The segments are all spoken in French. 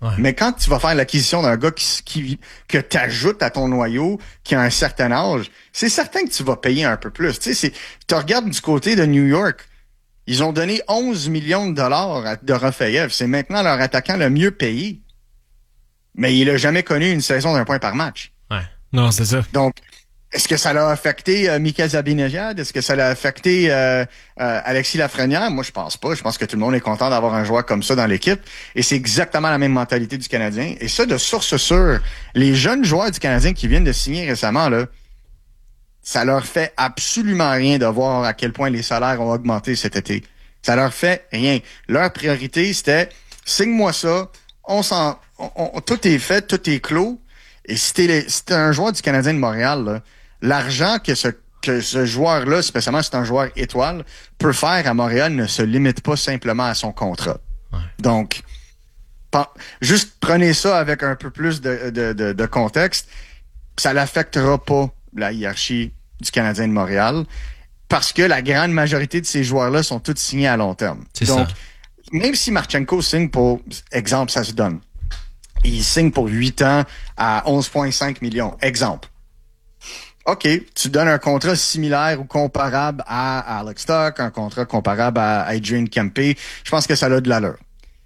Ouais. Mais quand tu vas faire l'acquisition d'un gars que t'ajoutes à ton noyau, qui a un certain âge, c'est certain que tu vas payer un peu plus. Tu sais, tu regardes du côté de New York, ils ont donné 11 millions de dollars à Dorofeyev. C'est maintenant leur attaquant le mieux payé. Mais il a jamais connu une saison d'un point par match. Ouais. Non, c'est ça. Donc, est-ce que ça l'a affecté Mika Zibanejad? Est-ce que ça l'a affecté Alexis Lafrenière? Moi, je pense pas. Je pense que tout le monde est content d'avoir un joueur comme ça dans l'équipe. Et c'est exactement la même mentalité du Canadien. Et ça, de source sûre, les jeunes joueurs du Canadien qui viennent de signer récemment, là, ça leur fait absolument rien de voir à quel point les salaires ont augmenté cet été. Ça leur fait rien. Leur priorité, c'était signe-moi ça, tout est fait, tout est clos. Et si t'es un joueur du Canadien de Montréal, là, l'argent que ce joueur-là, spécialement si c'est un joueur étoile, peut faire à Montréal ne se limite pas simplement à son contrat. Ouais. Donc, juste prenez ça avec un peu plus de contexte. Ça l'affectera pas la hiérarchie du Canadien de Montréal parce que la grande majorité de ces joueurs-là sont tous signés à long terme. C'est donc, ça. Même si Marchenko signe pour, exemple, ça se donne, il signe pour 8 ans à 11,5 millions, exemple. OK, tu donnes un contrat similaire ou comparable à Alex Stock, un contrat comparable à Adrian Kempe, je pense que ça a de l'allure.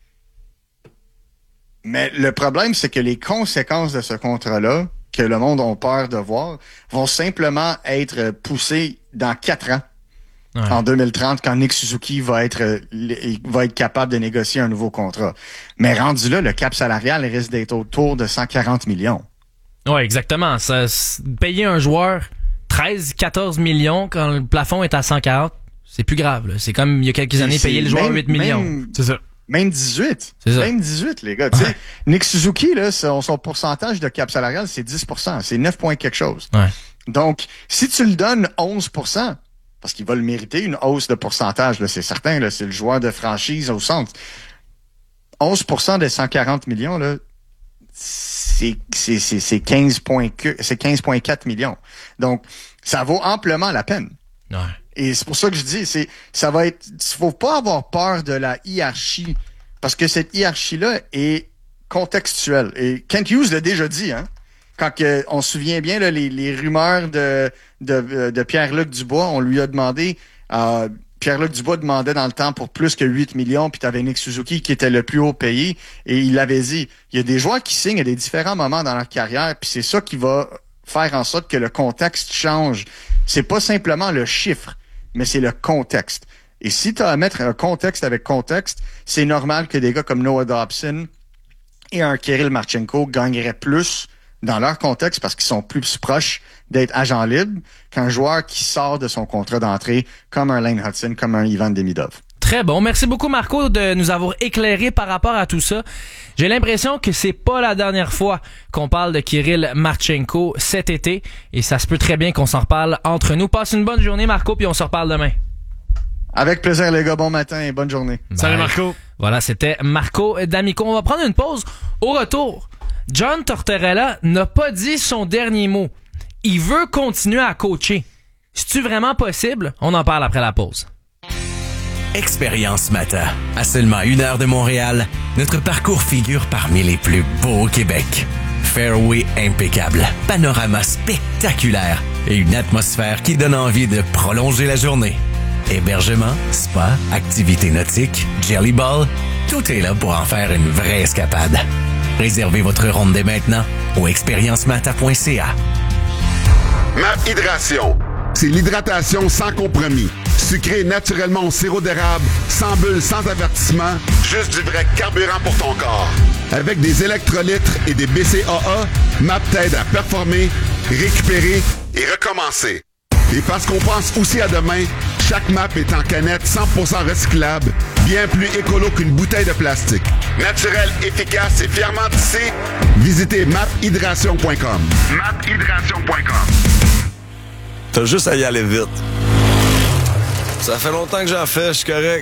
Mais le problème, c'est que les conséquences de ce contrat-là, que le monde a peur de voir, vont simplement être poussées dans 4 ans. Ouais. En 2030, quand Nick Suzuki va être capable de négocier un nouveau contrat. Mais rendu là, le cap salarial risque d'être autour de 140 millions. Oui, exactement. Payer un joueur 13-14 millions quand le plafond est à 140, c'est plus grave. Là. C'est comme il y a quelques années, payer le joueur 8 millions. C'est ça. Même 18. C'est ça. Même 18, les gars. Ouais. Nick Suzuki, là, son pourcentage de cap salarial, c'est 10%. C'est 9 points quelque chose. Ouais. Donc, si tu le donnes 11%, parce qu'il va le mériter, une hausse de pourcentage, là, c'est certain, là, c'est le joueur de franchise au centre. 11% des 140 millions, là, c'est 15,4 millions. Donc, ça vaut amplement la peine. Ouais. Et c'est pour ça que je dis, faut pas avoir peur de la hiérarchie, parce que cette hiérarchie-là est contextuelle. Et Kent Hughes l'a déjà dit, hein. Quand on se souvient bien, là, les rumeurs de Pierre-Luc Dubois, on lui a demandé, Pierre-Luc Dubois demandait dans le temps pour plus que 8 millions, puis t'avais Nick Suzuki qui était le plus haut payé, et il avait dit, il y a des joueurs qui signent à des différents moments dans leur carrière, puis c'est ça qui va faire en sorte que le contexte change. C'est pas simplement le chiffre, mais c'est le contexte. Et si tu as à mettre un contexte avec contexte, c'est normal que des gars comme Noah Dobson et un Kirill Marchenko gagneraient plus dans leur contexte parce qu'ils sont plus proches d'être agents libres qu'un joueur qui sort de son contrat d'entrée comme un Lane Hudson, comme un Ivan Demidov. Très bon. Merci beaucoup, Marco, de nous avoir éclairé par rapport à tout ça. J'ai l'impression que c'est pas la dernière fois qu'on parle de Kirill Marchenko cet été et ça se peut très bien qu'on s'en reparle entre nous. Passe une bonne journée, Marco, puis on se reparle demain. Avec plaisir, les gars. Bon matin et bonne journée. Bye. Salut, Marco. Voilà, c'était Marco D'Amico. On va prendre une pause. Au retour, John Tortorella n'a pas dit son dernier mot. Il veut continuer à coacher. C'est-tu vraiment possible? On en parle après la pause. Expérience Mata. À seulement 1 heure de Montréal, notre parcours figure parmi les plus beaux au Québec. Fairway impeccable, panorama spectaculaire et une atmosphère qui donne envie de prolonger la journée. Hébergement, spa, activités nautiques, jelly ball, tout est là pour en faire une vraie escapade. Réservez votre ronde dès maintenant au expériencemata.ca. MAP Hydration. C'est l'hydratation sans compromis. Sucré naturellement au sirop d'érable, sans bulles, sans avertissement, juste du vrai carburant pour ton corps. Avec des électrolytes et des BCAA, MAP t'aide à performer, récupérer et recommencer. Et parce qu'on pense aussi à demain, chaque MAP est en canette 100% recyclable, bien plus écolo qu'une bouteille de plastique. Naturel, efficace et fièrement tissé. Visitez maphydration.com. maphydration.com. T'as juste à y aller vite. Ça fait longtemps que j'en fais, je suis correct.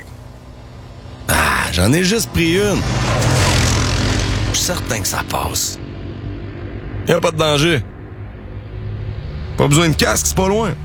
Ah, j'en ai juste pris une. Je suis certain que ça passe. Y a pas de danger. Pas besoin de casque, c'est pas loin.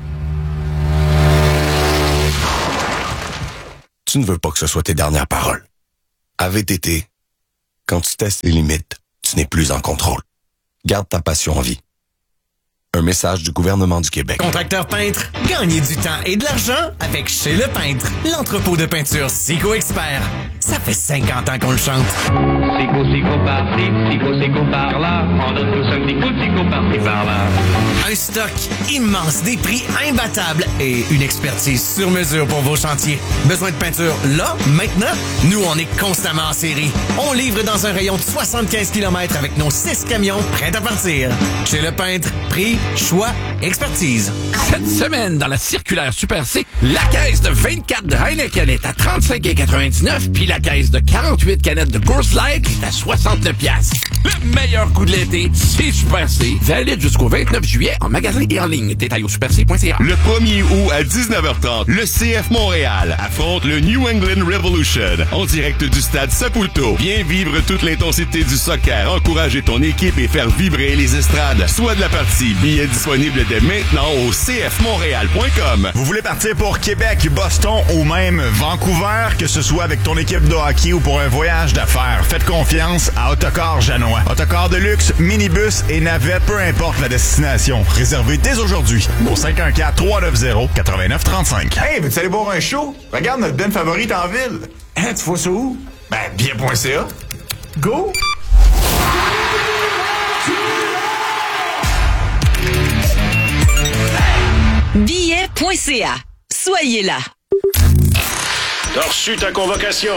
Tu ne veux pas que ce soit tes dernières paroles. À VTT, Quand tu testes les limites, tu n'es plus en contrôle. Garde ta passion en vie. Un message du gouvernement du Québec. Contracteur peintre, gagnez du temps et de l'argent avec Chez le Peintre, l'entrepôt de peinture Sico Expert. Ça fait 50 ans qu'on le chante. Sico par-ci, Sico par-là. On donne tous un petit coup de Sico par-ci par-là. Un stock immense, des prix imbattables et une expertise sur mesure pour vos chantiers. Besoin de peinture là, maintenant? Nous, on est constamment en série. On livre dans un rayon de 75 km avec nos 6 camions prêts à partir. Chez le Peintre, prix, choix, expertise. Cette semaine, dans la circulaire Super C, la caisse de 24 de Heineken est à 35,99 puis la caisse de 48 canettes de Coors Light est à 69 $. Le meilleur coup de l'été, c'est Super C. Valide jusqu'au 29 juillet en magasin et en ligne. Détail au superc.ca. Le 1er août à 19h30, le CF Montréal affronte le New England Revolution en direct du stade Saputo. Viens vivre toute l'intensité du soccer, encourager ton équipe et faire vibrer les estrades. Soit de la partie, billets disponibles dès maintenant au cfmontréal.com. Vous voulez partir pour Québec, Boston ou même Vancouver, que ce soit avec ton équipe de hockey ou pour un voyage d'affaires, faites confiance à Autocar Janois. Autocar de luxe, minibus et navette, peu importe la destination. Réservez dès aujourd'hui au 514-390-8935. Hey, veux-tu aller boire un show? Regarde notre band favorite en ville. Hein, tu vois ça où? Ben, bien.ca. Go! Billet.ca. Soyez là. T'as reçu ta convocation.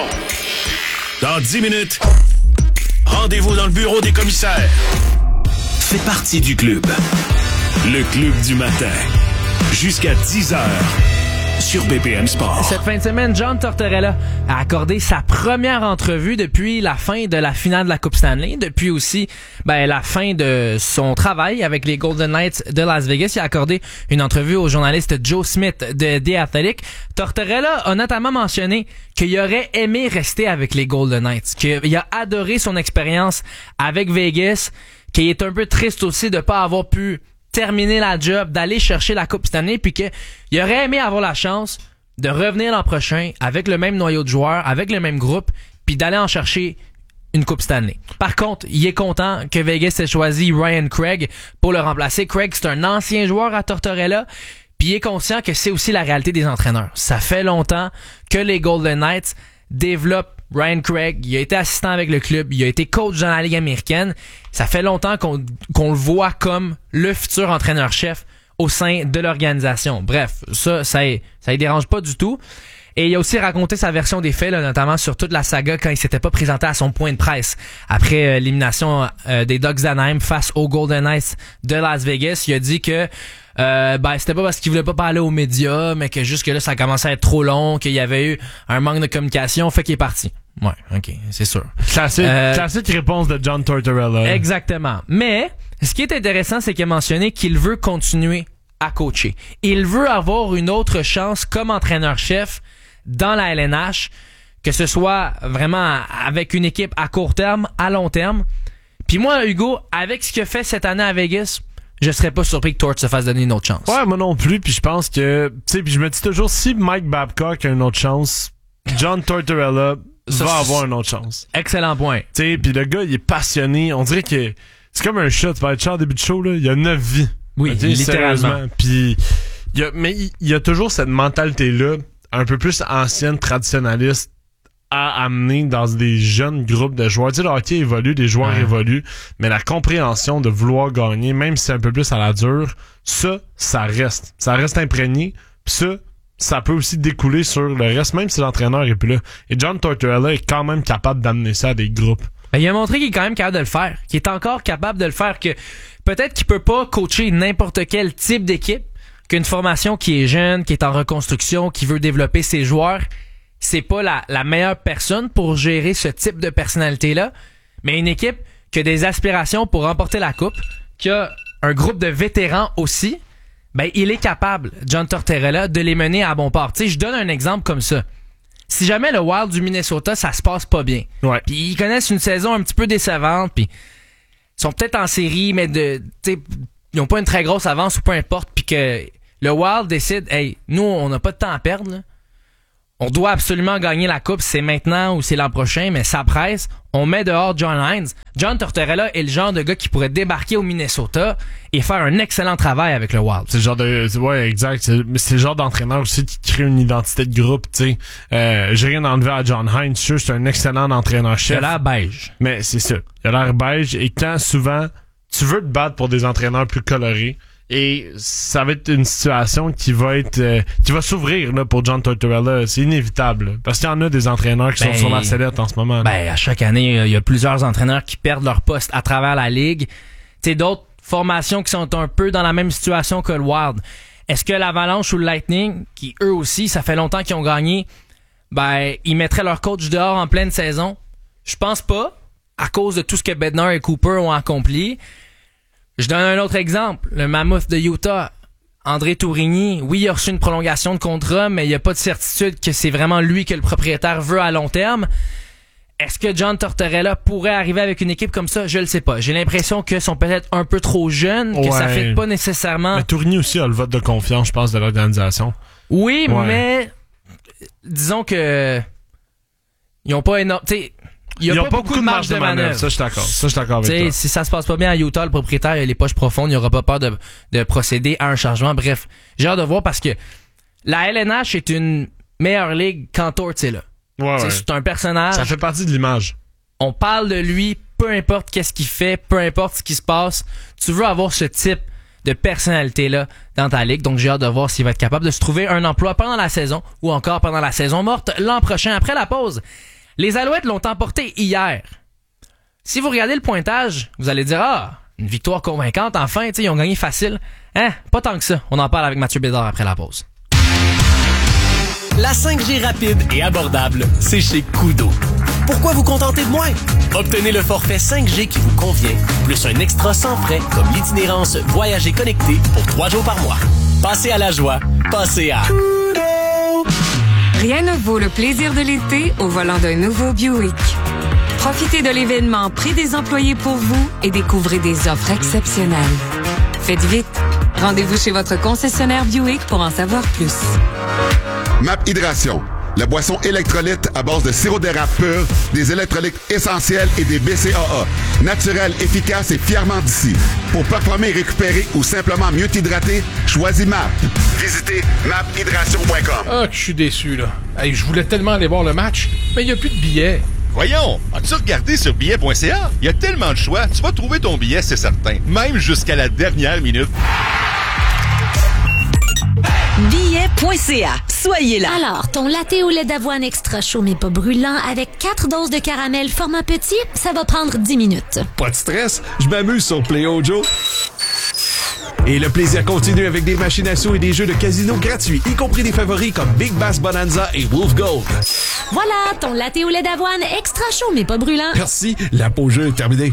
Dans 10 minutes, rendez-vous dans le bureau des commissaires. Fais partie du club. Le club du matin. Jusqu'à 10h. Sur BPM Sport. Cette fin de semaine, John Tortorella a accordé sa première entrevue depuis la fin de la finale de la Coupe Stanley, depuis aussi la fin de son travail avec les Golden Knights de Las Vegas. Il a accordé une entrevue au journaliste Joe Smith de The Athletic. Tortorella a notamment mentionné qu'il aurait aimé rester avec les Golden Knights, qu'il a adoré son expérience avec Vegas, qu'il est un peu triste aussi de pas avoir pu terminer la job, d'aller chercher la Coupe Stanley, puis qu'il aurait aimé avoir la chance de revenir l'an prochain avec le même noyau de joueurs, avec le même groupe, puis d'aller en chercher une Coupe Stanley. Par contre, il est content que Vegas ait choisi Ryan Craig pour le remplacer. Craig, c'est un ancien joueur à Tortorella, puis il est conscient que c'est aussi la réalité des entraîneurs. Ça fait longtemps que les Golden Knights développent Ryan Craig, il a été assistant avec le club, il a été coach dans la Ligue américaine. Ça fait longtemps qu'on le voit comme le futur entraîneur-chef au sein de l'organisation. Bref, ça y dérange pas du tout. Et il a aussi raconté sa version des faits, là, notamment sur toute la saga quand il s'était pas présenté à son point de presse après l'élimination des Ducks d'Anaheim face aux Golden Knights de Las Vegas. Il a dit que c'était pas parce qu'il voulait pas parler aux médias, mais que jusque là ça commençait à être trop long, qu'il y avait eu un manque de communication, fait qu'il est parti. Ouais, ok, c'est sûr. Classique réponse de John Tortorella. Exactement. Mais ce qui est intéressant, c'est qu'il a mentionné qu'il veut continuer à coacher. Il veut avoir une autre chance comme entraîneur-chef dans la LNH, que ce soit vraiment avec une équipe à court terme, à long terme. Puis moi, Hugo, avec ce qu'il a fait cette année à Vegas, je serais pas surpris que Tort se fasse donner une autre chance. Ouais, moi non plus, puis je pense que, tu sais, puis je me dis toujours, si Mike Babcock a une autre chance, John Tortorella va avoir une autre chance. Excellent point. Tu sais, puis le gars, il est passionné, on dirait que c'est comme un chat, tu vas être chat au début de show, là, il a 9 vies. Oui, littéralement. Puis, il y a toujours cette mentalité-là, un peu plus ancienne, traditionnaliste, à amener dans des jeunes groupes de joueurs. Tu sais, le hockey évolue, les joueurs évoluent, mais la compréhension de vouloir gagner, même si c'est un peu plus à la dure, ça reste. Ça reste imprégné, pis ça peut aussi découler sur le reste, même si l'entraîneur est plus là. Et John Tortorella est quand même capable d'amener ça à des groupes. Ben, il a montré qu'il est quand même capable de le faire, qu'il est encore capable de le faire, que peut-être qu'il peut pas coacher n'importe quel type d'équipe, qu'une formation qui est jeune, qui est en reconstruction, qui veut développer ses joueurs, c'est pas la meilleure personne pour gérer ce type de personnalité-là, mais une équipe qui a des aspirations pour remporter la coupe, qui a un groupe de vétérans aussi, ben il est capable, John Tortorella, de les mener à bon port. Tu sais, je donne un exemple comme ça. Si jamais le Wild du Minnesota, ça se passe pas bien, puis ils connaissent une saison un petit peu décevante, puis ils sont peut-être en série, mais ils ont pas une très grosse avance ou peu importe, puis que le Wild décide, hey, nous on n'a pas de temps à perdre, là. on doit absolument gagner la coupe, c'est maintenant ou c'est l'an prochain, mais ça presse. On met dehors John Hines. John Tortorella est le genre de gars qui pourrait débarquer au Minnesota et faire un excellent travail avec le Wild. C'est le genre de... Ouais, exact. C'est le genre d'entraîneur aussi qui crée une identité de groupe, tu sais. J'ai rien enlevé à John Hines. Je suis sûr, c'est un excellent entraîneur-chef. Il a l'air beige. Mais c'est ça. Il a l'air beige. Et quand souvent, tu veux te battre pour des entraîneurs plus colorés, et ça va être une situation qui va s'ouvrir là pour John Tortorella. C'est inévitable. Là, parce qu'il y en a des entraîneurs qui sont sur la sellette en ce moment. Ben, à chaque année, il y a plusieurs entraîneurs qui perdent leur poste à travers la ligue. Tu sais, d'autres formations qui sont un peu dans la même situation que le Wild. Est-ce que l'Avalanche ou le Lightning, qui eux aussi, ça fait longtemps qu'ils ont gagné, ben, ils mettraient leur coach dehors en pleine saison? Je pense pas, à cause de tout ce que Bednar et Cooper ont accompli. Je donne un autre exemple. Le Mammoth de Utah, André Tourigny. Oui, il a reçu une prolongation de contrat, mais il n'y a pas de certitude que c'est vraiment lui que le propriétaire veut à long terme. Est-ce que John Tortorella pourrait arriver avec une équipe comme ça? Je le sais pas. J'ai l'impression qu'ils sont peut-être un peu trop jeunes, que ça fait pas nécessairement... Mais Tourigny aussi a le vote de confiance, je pense, de l'organisation. Oui, mais disons que ils ont pas énorme... Il n'y a pas beaucoup de marge de manœuvre. Ça, je suis d'accord avec toi. Si ça se passe pas bien à Utah, le propriétaire a les poches profondes, il n'aura pas peur de procéder à un changement. Bref, j'ai hâte de voir parce que la LNH est une meilleure ligue quand Torts est là. C'est un personnage. Ça fait partie de l'image. On parle de lui, peu importe qu'est-ce qu'il fait, peu importe ce qui se passe. Tu veux avoir ce type de personnalité-là dans ta ligue. Donc, j'ai hâte de voir s'il va être capable de se trouver un emploi pendant la saison ou encore pendant la saison morte l'an prochain après la pause. Les Alouettes l'ont emporté hier. Si vous regardez le pointage, vous allez dire « Ah, une victoire convaincante, enfin, ils ont gagné facile. » Hein? Pas tant que ça. On en parle avec Mathieu Bédard après la pause. La 5G rapide et abordable, c'est chez Koodo. Pourquoi vous contenter de moins? Obtenez le forfait 5G qui vous convient, plus un extra sans frais comme l'itinérance Voyager connecté pour 3 jours par mois. Passez à la joie, passez à... Rien ne vaut le plaisir de l'été au volant d'un nouveau Buick. Profitez de l'événement Prix des employés pour vous et découvrez des offres exceptionnelles. Faites vite. Rendez-vous chez votre concessionnaire Buick pour en savoir plus. MAP Hydration, la boisson électrolyte à base de sirop d'érable pur, des électrolytes essentiels et des BCAA. Naturel, efficace et fièrement d'ici. Pour performer et récupérer ou simplement mieux t'hydrater, choisis MAP. Visitez maphydration.com. Ah, je suis déçu, là. Hey, je voulais tellement aller voir le match, mais il n'y a plus de billets. Voyons, as-tu regardé sur billet.ca? Il y a tellement de choix, tu vas trouver ton billet, c'est certain. Même jusqu'à la dernière minute. Billet.ca. Soyez là. Alors, ton latte au lait d'avoine extra chaud mais pas brûlant avec 4 doses de caramel format petit, ça va prendre 10 minutes. Pas de stress, je m'amuse sur PlayOjo. Et le plaisir continue avec des machines à sous et des jeux de casino gratuits, y compris des favoris comme Big Bass Bonanza et Wolf Gold. Voilà, ton latte au lait d'avoine extra chaud mais pas brûlant. Merci, la pause jeu est terminée.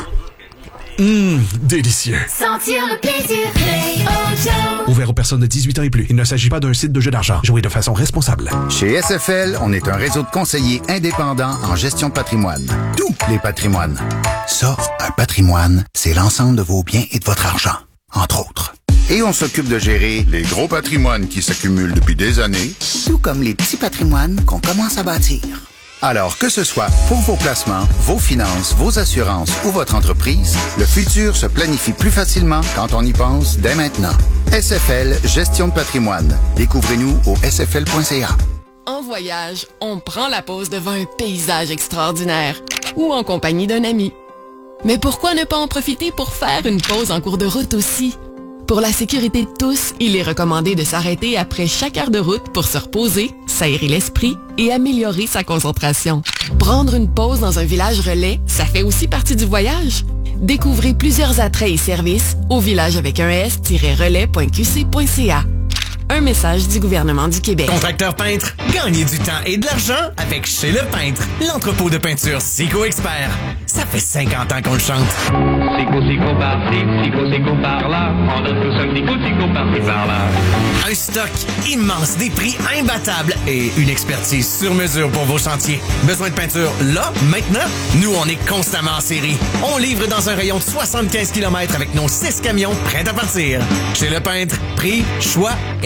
Délicieux. Sentir le plaisir, PlayOjo. Ouvert aux personnes de 18 ans et plus. Il ne s'agit pas d'un site de jeu d'argent. Jouez de façon responsable. Chez SFL, on est un réseau de conseillers indépendants en gestion de patrimoine. Tous les patrimoines. Ça, un patrimoine, c'est l'ensemble de vos biens et de votre argent, entre autres. Et on s'occupe de gérer les gros patrimoines qui s'accumulent depuis des années, tout comme les petits patrimoines qu'on commence à bâtir. Alors, que ce soit pour vos placements, vos finances, vos assurances ou votre entreprise, le futur se planifie plus facilement quand on y pense dès maintenant. SFL Gestion de patrimoine. Découvrez-nous au sfl.ca. En voyage, on prend la pause devant un paysage extraordinaire ou en compagnie d'un ami. Mais pourquoi ne pas en profiter pour faire une pause en cours de route aussi? Pour la sécurité de tous, il est recommandé de s'arrêter après chaque heure de route pour se reposer, s'aérer l'esprit et améliorer sa concentration. Prendre une pause dans un village relais, ça fait aussi partie du voyage. Découvrez plusieurs attraits et services au village avec un s-relais.qc.ca. Un message du gouvernement du Québec. Contracteur peintre, gagnez du temps et de l'argent avec Chez Le Peintre, l'entrepôt de peinture Sico Expert. Ça fait 50 ans qu'on le chante. Sico par-ci, Sico par-là. On donne tous un petit coup de Sico par-ci, par-là. Un stock immense, des prix imbattables et une expertise sur mesure pour vos chantiers. Besoin de peinture là, maintenant? Nous, on est constamment en série. On livre dans un rayon de 75 km avec nos 6 camions prêts à partir. Chez Le Peintre, prix, choix et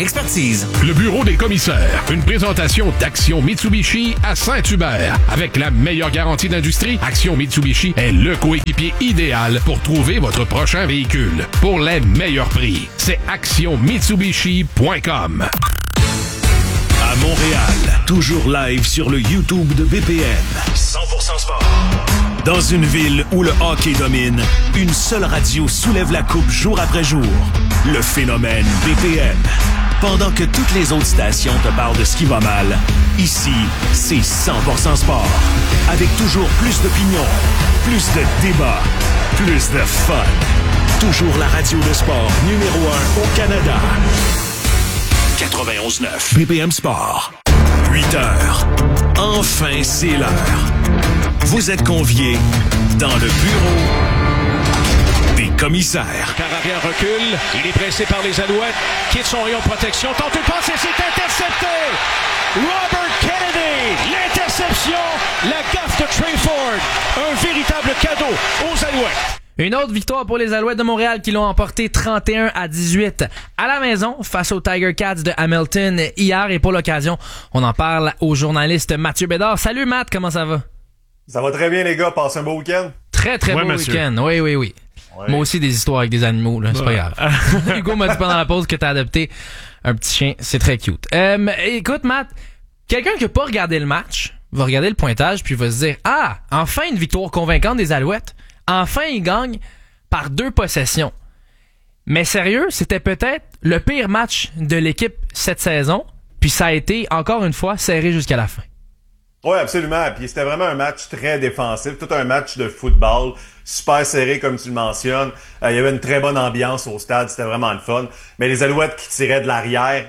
expertise. Le bureau des commissaires. Une présentation d'Action Mitsubishi à Saint-Hubert. Avec la meilleure garantie d'industrie, Action Mitsubishi est le coéquipier idéal pour trouver votre prochain véhicule. Pour les meilleurs prix, c'est actionmitsubishi.com. À Montréal, toujours live sur le YouTube de BPM. 100% sport. Dans une ville où le hockey domine, une seule radio soulève la coupe jour après jour. Le phénomène BPM. Pendant que toutes les autres stations te parlent de ce qui va mal, ici, c'est 100% sport. Avec toujours plus d'opinions, plus de débats, plus de fun. Toujours la radio de sport numéro 1 au Canada. 91.9 BPM Sport. 8 heures. Enfin, c'est l'heure. Vous êtes conviés dans le bureau des commissaires. Car arrière recule, il est pressé par les Alouettes, quitte son rayon de protection, tente une passe et c'est intercepté! Robert Kennedy, l'interception, la gaffe de Trey Ford, un véritable cadeau aux Alouettes. Une autre victoire pour les Alouettes de Montréal qui l'ont emporté 31-18 à la maison face aux Tiger Cats de Hamilton hier. Et pour l'occasion, on en parle au journaliste Mathieu Bédard. Salut Matt, comment ça va? Ça va très bien les gars, passez un beau week-end? Très beau week-end, oui. Ouais. Moi aussi des histoires avec des animaux, là, c'est pas grave. Hugo m'a dit pendant la pause que t'as adopté un petit chien, c'est très cute. Écoute Matt, quelqu'un qui a pas regardé le match va regarder le pointage puis va se dire « Ah, enfin une victoire convaincante des Alouettes. Enfin ils gagnent par 2 possessions. » Mais sérieux, c'était peut-être le pire match de l'équipe cette saison, puis ça a été encore une fois serré jusqu'à la fin. Oui, absolument. Puis c'était vraiment un match très défensif, tout un match de football, super serré comme tu le mentionnes. Il y avait une très bonne ambiance au stade, c'était vraiment le fun. Mais les Alouettes qui tiraient de l'arrière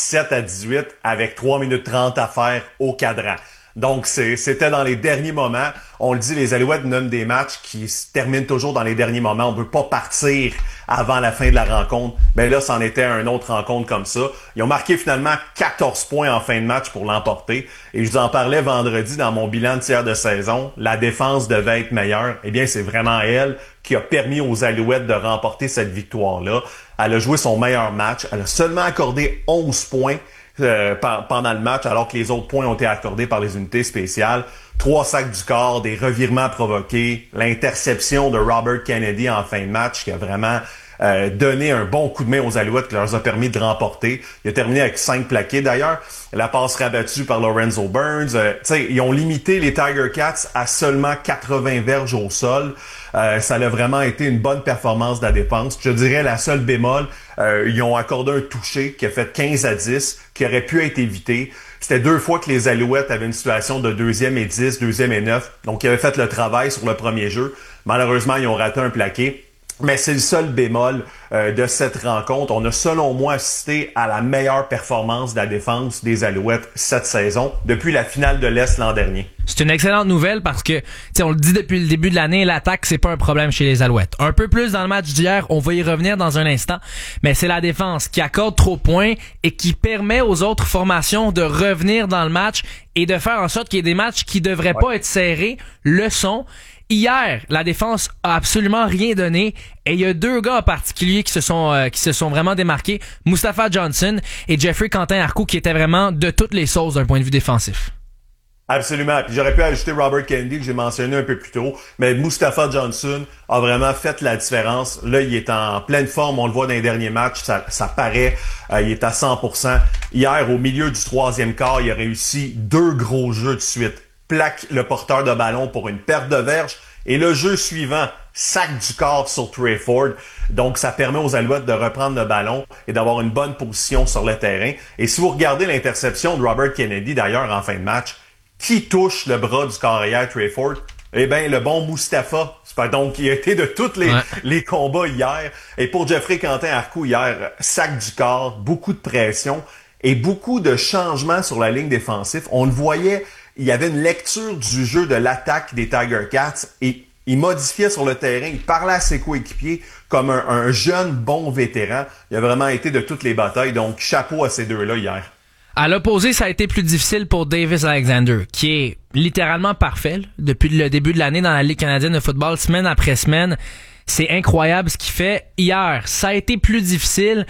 17-18 avec 3 minutes 30 à faire au cadran. Donc, c'était dans les derniers moments. On le dit, les Alouettes donnent des matchs qui se terminent toujours dans les derniers moments. On ne peut pas partir avant la fin de la rencontre. Ben là, c'en était une autre rencontre comme ça. Ils ont marqué finalement 14 points en fin de match pour l'emporter. Et je vous en parlais vendredi dans mon bilan de tiers de saison. La défense devait être meilleure. Eh bien, c'est vraiment elle qui a permis aux Alouettes de remporter cette victoire-là. Elle a joué son meilleur match. Elle a seulement accordé 11 points. Pendant le match, alors que les autres points ont été accordés par les unités spéciales. 3 sacs du corps, des revirements provoqués, l'interception de Robert Kennedy en fin de match qui a vraiment donné un bon coup de main aux Alouettes qui leur a permis de remporter. Il a terminé avec 5 plaqués. D'ailleurs, la passe rabattue par Lorenzo Burns. Ils ont limité les Tiger Cats à seulement 80 verges au sol. Ça a vraiment été une bonne performance de la défense. Je dirais la seule bémol, ils ont accordé un toucher qui a fait 15-10, qui aurait pu être évité. C'était 2 fois que les Alouettes avaient une situation de 2e et 10, 2e et 9. Donc, ils avaient fait le travail sur le premier jeu. Malheureusement, ils ont raté un plaqué. Mais c'est le seul bémol de cette rencontre. On a, selon moi, assisté à la meilleure performance de la défense des Alouettes cette saison, depuis la finale de l'Est l'an dernier. C'est une excellente nouvelle parce que, on le dit depuis le début de l'année, l'attaque, c'est pas un problème chez les Alouettes. Un peu plus dans le match d'hier, on va y revenir dans un instant, mais c'est la défense qui accorde trop de points et qui permet aux autres formations de revenir dans le match et de faire en sorte qu'il y ait des matchs qui devraient pas être serrés, le sont. Hier, la défense a absolument rien donné et il y a 2 gars en particulier qui se sont vraiment démarqués, Mustapha Johnson et Jeffrey Quentin-Arcou, qui étaient vraiment de toutes les sauces d'un point de vue défensif. Absolument. Puis j'aurais pu ajouter Robert Kennedy que j'ai mentionné un peu plus tôt, mais Mustapha Johnson a vraiment fait la différence. Là, il est en pleine forme, on le voit dans les derniers matchs, ça paraît, il est à 100%. Hier, au milieu du 3e quart, il a réussi 2 gros jeux de suite. Plaque le porteur de ballon pour une perte de verge. Et le jeu suivant, sac du corps sur Trey Ford. Donc, ça permet aux Alouettes de reprendre le ballon et d'avoir une bonne position sur le terrain. Et si vous regardez l'interception de Robert Kennedy, d'ailleurs, en fin de match, qui touche le bras du carrière Trey Ford? Eh bien, le bon Mustapha. Donc, il a été de tous les combats hier. Et pour Jeffrey Quentin-Arcou hier, sac du corps, beaucoup de pression et beaucoup de changements sur la ligne défensive. On le voyait, il y avait une lecture du jeu de l'attaque des Tiger Cats et il modifiait sur le terrain, il parlait à ses coéquipiers comme un jeune bon vétéran. Il a vraiment été de toutes les batailles, donc chapeau à ces 2-là hier. À l'opposé, ça a été plus difficile pour Davis Alexander, qui est littéralement parfait depuis le début de l'année dans la Ligue canadienne de football, semaine après semaine. C'est incroyable ce qu'il fait. Hier, ça a été plus difficile.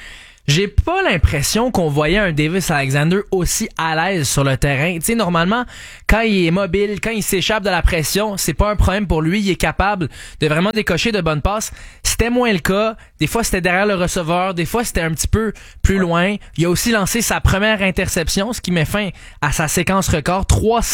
J'ai pas l'impression qu'on voyait un Davis Alexander aussi à l'aise sur le terrain. Tu sais, normalement, quand il est mobile, quand il s'échappe de la pression, c'est pas un problème pour lui. Il est capable de vraiment décocher de bonnes passes. C'était moins le cas. Des fois, c'était derrière le receveur. Des fois, c'était un petit peu plus loin. Il a aussi lancé sa première interception, ce qui met fin à sa séquence record.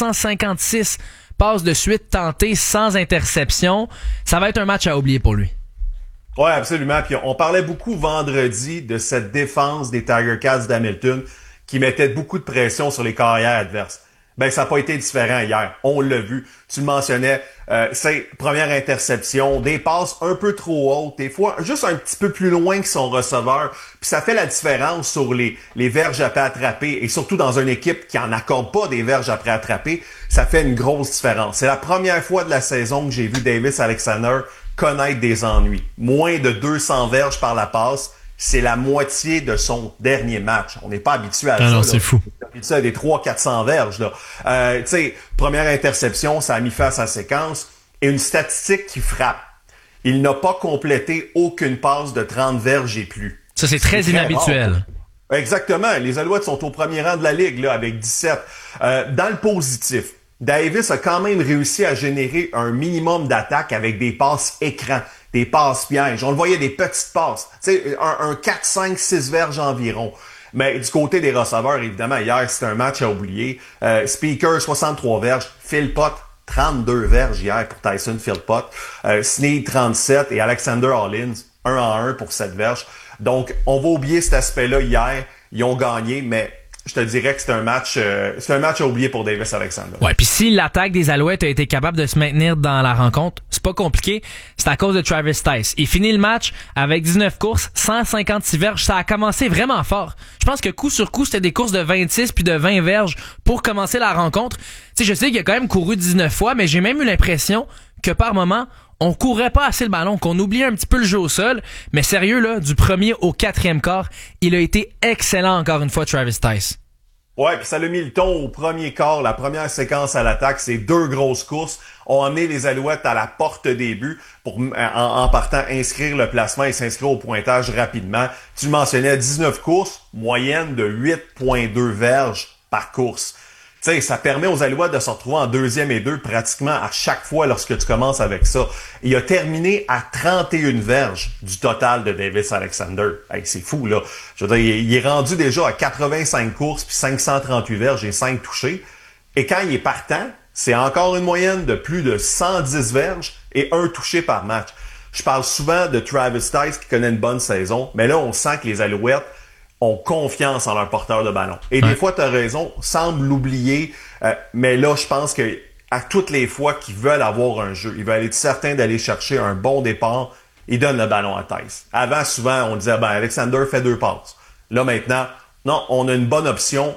356 passes de suite tentées sans interception. Ça va être un match à oublier pour lui. Ouais, absolument. Puis on parlait beaucoup vendredi de cette défense des Tiger Cats d'Hamilton qui mettait beaucoup de pression sur les carrières adverses. Ben, ça n'a pas été différent hier. On l'a vu. Tu le mentionnais, c'est première interception, des passes un peu trop hautes, des fois juste un petit peu plus loin que son receveur. Puis ça fait la différence sur les verges après attraper et surtout dans une équipe qui en accorde pas des verges après attraper, ça fait une grosse différence. C'est la première fois de la saison que j'ai vu Davis Alexander connaître des ennuis. Moins de 200 verges par la passe, c'est la moitié de son dernier match. On n'est pas habitué à ça. Non, c'est fou. On est habitué à des 300-400 verges. Tu sais, première interception, ça a mis fin à sa séquence. Et une statistique qui frappe. Il n'a pas complété aucune passe de 30 verges et plus. Ça, c'est très inhabituel. Rare. Exactement. Les Alouettes sont au premier rang de la Ligue là, avec 17. Dans le positif, Davis a quand même réussi à générer un minimum d'attaque avec des passes écran, des passes pièges. On le voyait des petites passes, tu sais, un 4, 5, 6 verges environ. Mais du côté des receveurs, évidemment, hier, c'était un match à oublier. Speaker, 63 verges. Philpott, 32 verges hier pour Tyson Philpott. Snead, 37. Et Alexander Hollins, 1-1 pour 7 verges. Donc, on va oublier cet aspect-là hier. Ils ont gagné, mais je te dirais que c'est un match à oublier pour Davis Alexander. Ouais, puis si l'attaque des Alouettes a été capable de se maintenir dans la rencontre, c'est pas compliqué, c'est à cause de Travis Tice. Il finit le match avec 19 courses, 156 verges, ça a commencé vraiment fort. Je pense que coup sur coup, c'était des courses de 26 puis de 20 verges pour commencer la rencontre. Tu sais, je sais qu'il a quand même couru 19 fois, mais j'ai même eu l'impression que par moment, on courait pas assez le ballon, qu'on oubliait un petit peu le jeu au sol. Mais sérieux, là, du premier au 4e quart, il a été excellent encore une fois, Travis Tice. Ouais, puis ça l'a mis le ton au premier quart, la première séquence à l'attaque, ces 2 grosses courses ont amené les Alouettes à la porte des buts pour, en partant, inscrire le placement et s'inscrire au pointage rapidement. Tu le mentionnais, 19 courses, moyenne de 8,2 verges par course. Tu sais, ça permet aux Alouettes de se retrouver en 2e et 2 pratiquement à chaque fois lorsque tu commences avec ça. Il a terminé à 31 verges du total de Davis Alexander. Hey, c'est fou, là. Je veux dire, il est rendu déjà à 85 courses puis 538 verges et 5 touchés. Et quand il est partant, c'est encore une moyenne de plus de 110 verges et 1 touché par match. Je parle souvent de Travis Tice qui connaît une bonne saison, mais là, on sent que les Alouettes ont confiance en leur porteur de ballon. Et des fois, tu as raison, semble l'oublier, mais là, je pense que à toutes les fois qu'ils veulent avoir un jeu, ils veulent être certains d'aller chercher un bon départ, ils donnent le ballon à Tice. Avant, souvent, on disait, Alexander fait 2 passes. Là, maintenant, non, on a une bonne option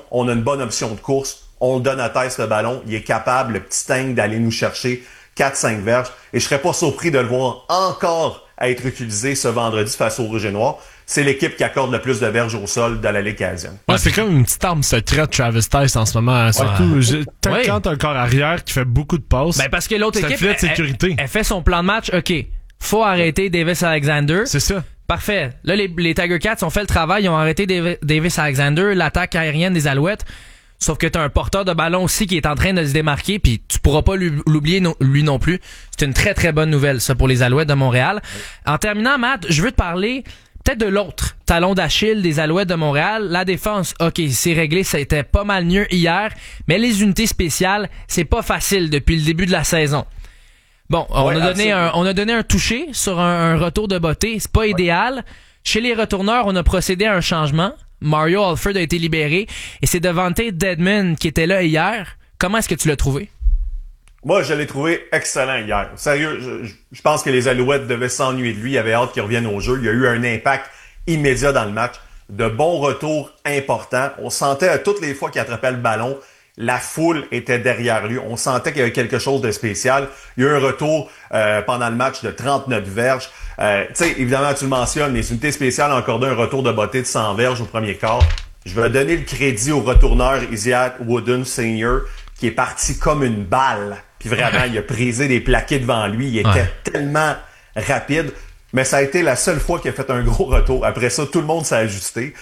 de course, on donne à Tice le ballon, il est capable, le petit tank, d'aller nous chercher 4-5 verges, et je serais pas surpris de le voir encore être utilisé ce vendredi face au Rouge et Noir. C'est l'équipe qui accorde le plus de verges au sol de la Ligue canadienne. Ouais, c'est comme une petite arme secrète Travis Tice en ce moment. Surtout quand t'as un corps arrière qui fait beaucoup de passes. Ben parce que l'autre équipe, filet de sécurité. Elle fait son plan de match. OK, faut arrêter Davis Alexander. C'est ça. Parfait. Là, les Tiger Cats ont fait le travail. Ils ont arrêté Davis Alexander, l'attaque aérienne des Alouettes. Sauf que t'as un porteur de ballon aussi qui est en train de se démarquer, puis tu pourras pas l'oublier lui non plus. C'est une très très bonne nouvelle, ça, pour les Alouettes de Montréal. En terminant, Matt, je veux te parler peut-être de l'autre talon d'Achille des Alouettes de Montréal. La défense, OK, c'est réglé, ça a été pas mal mieux hier, mais les unités spéciales, c'est pas facile depuis le début de la saison. Bon, on a donné un touché sur un retour de beauté, c'est pas idéal. Chez les retourneurs, on a procédé à un changement. Mario Alford a été libéré et c'est Devante Dedmon qui était là hier. Comment est-ce que tu l'as trouvé? Moi, je l'ai trouvé excellent hier. Sérieux, je pense que les Alouettes devaient s'ennuyer de lui. Il avait hâte qu'il revienne au jeu. Il y a eu un impact immédiat dans le match. De bons retours importants. On sentait à toutes les fois qu'il attrapait le ballon, la foule était derrière lui. On sentait qu'il y avait quelque chose de spécial. Il y a eu un retour pendant le match de 39 verges. Tu sais, évidemment, tu le mentionnes, les unités spéciales ont accordé un retour de beauté de 100 verges au premier quart. Je vais donner le crédit au retourneur Isiat Wooden Sr. qui est parti comme une balle. Puis vraiment, il a brisé des plaqués devant lui. Il était tellement rapide. mais ça a été la seule fois qu'il a fait un gros retour. Après ça, tout le monde s'est ajusté.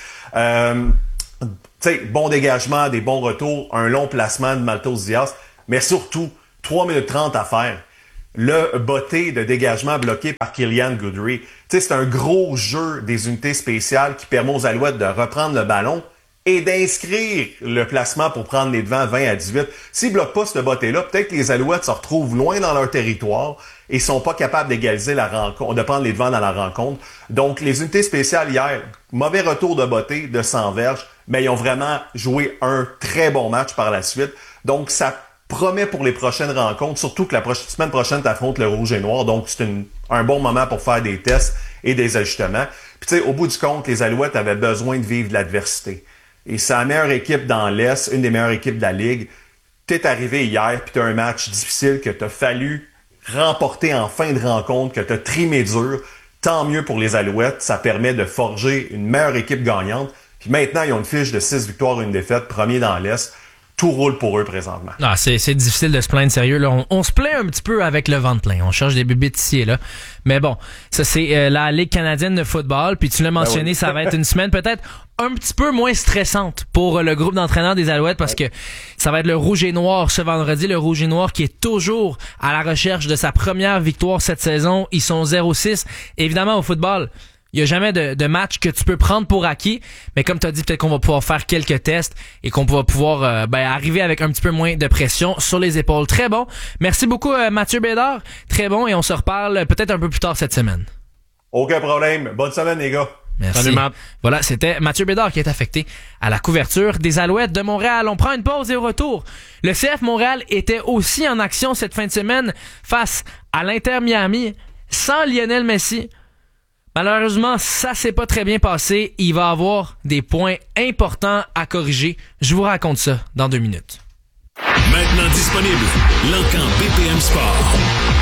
Bon dégagement, des bons retours, un long placement de Maltos Diaz, mais surtout, 3 minutes 30 à faire. Le botté de dégagement bloqué par Killian Goodry. C'est un gros jeu des unités spéciales qui permet aux Alouettes de reprendre le ballon et d'inscrire le placement pour prendre les devants 20-18. S'ils ne bloquent pas ce botté-là, peut-être que les Alouettes se retrouvent loin dans leur territoire et ne sont pas capables d'égaliser la rencontre, de prendre les devants dans la rencontre. Donc, les unités spéciales hier, mauvais retour de botté de 100 verges, mais ils ont vraiment joué un très bon match par la suite. Donc, ça promet pour les prochaines rencontres, surtout que la semaine prochaine, tu affrontes le Rouge et Noir. Donc, c'est un bon moment pour faire des tests et des ajustements. Puis, au bout du compte, les Alouettes avaient besoin de vivre de l'adversité. Et c'est la meilleure équipe dans l'Est, une des meilleures équipes de la Ligue. T'es arrivé hier, puis t'as un match difficile que t'as fallu remporter en fin de rencontre, que t'as trimé dur. Tant mieux pour les Alouettes, ça permet de forger une meilleure équipe gagnante. Puis maintenant, ils ont une fiche de 6 victoires et une défaite, premier dans l'Est. Tout roule pour eux présentement. Ah, c'est difficile de se plaindre, sérieux. Là, on se plaint un petit peu avec le ventre plein. On cherche des bébites ici et là. Mais bon, ça c'est la Ligue canadienne de football. Puis tu l'as mentionné, ça va être une semaine peut-être un petit peu moins stressante pour le groupe d'entraîneurs des Alouettes parce que ça va être le Rouge et Noir ce vendredi. Le Rouge et Noir qui est toujours à la recherche de sa première victoire cette saison. Ils sont 0-6. Évidemment, au football, il n'y a jamais de match que tu peux prendre pour acquis, mais comme tu as dit, peut-être qu'on va pouvoir faire quelques tests et qu'on va pouvoir arriver avec un petit peu moins de pression sur les épaules. Très bon. Merci beaucoup Mathieu Bédard. Très bon et on se reparle peut-être un peu plus tard cette semaine. Aucun problème. Bonne semaine les gars. Merci. Salut Matt. Voilà, c'était Mathieu Bédard qui est affecté à la couverture des Alouettes de Montréal. On prend une pause et au retour. Le CF Montréal était aussi en action cette fin de semaine face à l'Inter Miami sans Lionel Messi. Malheureusement, ça s'est pas très bien passé. Il va avoir des points importants à corriger. Je vous raconte ça dans 2 minutes. Maintenant disponible, l'Encan BPM Sport.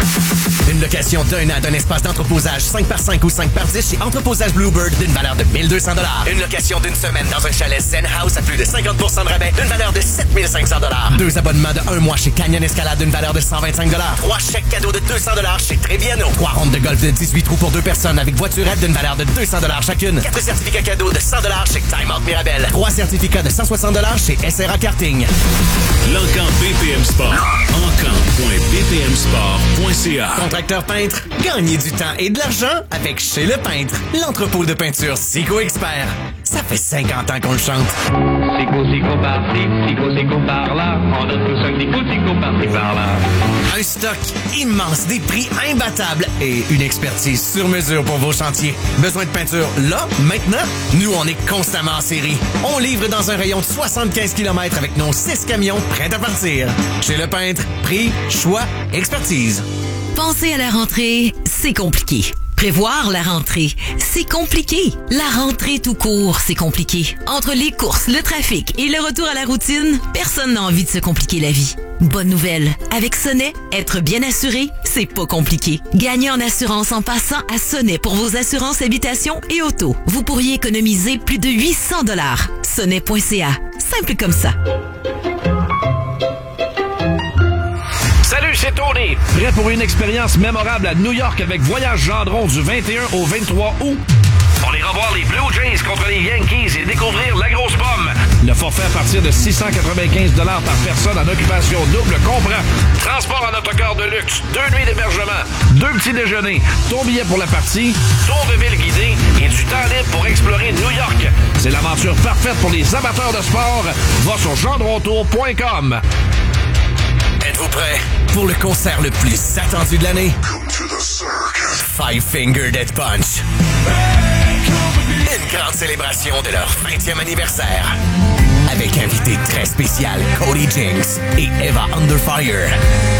Une location d'un an d'un espace d'entreposage 5x5 ou 5x10 chez Entreposage Bluebird d'une valeur de 1 200 $. Une location d'une semaine dans un chalet Zen House à plus de 50% de rabais d'une valeur de 7 500 $. 2 abonnements de 1 mois chez Canyon Escalade d'une valeur de 125 $. 3 chèques cadeaux de 200 $ chez Tréviano. 3 rondes de golf de 18 trous pour 2 personnes avec voiturette d'une valeur de 200 $ chacune. 4 certificats cadeaux de 100 $ chez Time Out Mirabel. 3 certificats de 160 $ chez SRA Karting. L'Encan BPM Sport. Encan.bpmsport.ca. Contracteur peintre, gagnez du temps et de l'argent avec Chez le Peintre, l'entrepôt de peinture Sico Expert. Ça fait 50 ans qu'on le chante. Sico par-ci, Sico par-là. On donne tous un petit coup de Sico par-ci par-là. Un stock immense, des prix imbattables et une expertise sur mesure pour vos chantiers. Besoin de peinture là, maintenant? Nous, on est constamment en série. On livre dans un rayon de 75 km avec nos 6 camions prêts à partir. Chez le Peintre, prix, choix, expertise. Penser à la rentrée, c'est compliqué. Prévoir la rentrée, c'est compliqué. La rentrée tout court, c'est compliqué. Entre les courses, le trafic et le retour à la routine, personne n'a envie de se compliquer la vie. Bonne nouvelle, avec Sonnet, être bien assuré, c'est pas compliqué. Gagnez en assurance en passant à Sonnet pour vos assurances habitation et auto. Vous pourriez économiser plus de 800 $. Sonnet.ca, simple comme ça. Salut, c'est Tony. Prêt pour une expérience mémorable à New York avec Voyage Gendron du 21 au 23 août? On ira voir les Blue Jays contre les Yankees et découvrir la grosse pomme. Le forfait à partir de 695 $ par personne en occupation double comprend transport en autocar de luxe, 2 nuits d'hébergement, 2 petits déjeuners, ton billet pour la partie, tour de ville guidé et du temps libre pour explorer New York. C'est l'aventure parfaite pour les amateurs de sport. Va sur gendrontour.com. Êtes-vous prêts pour le concert le plus attendu de l'année? Five Finger Death Punch. Une grande célébration de leur 20e anniversaire. Avec invité très spécial Cody Jinks et Eva Underfire.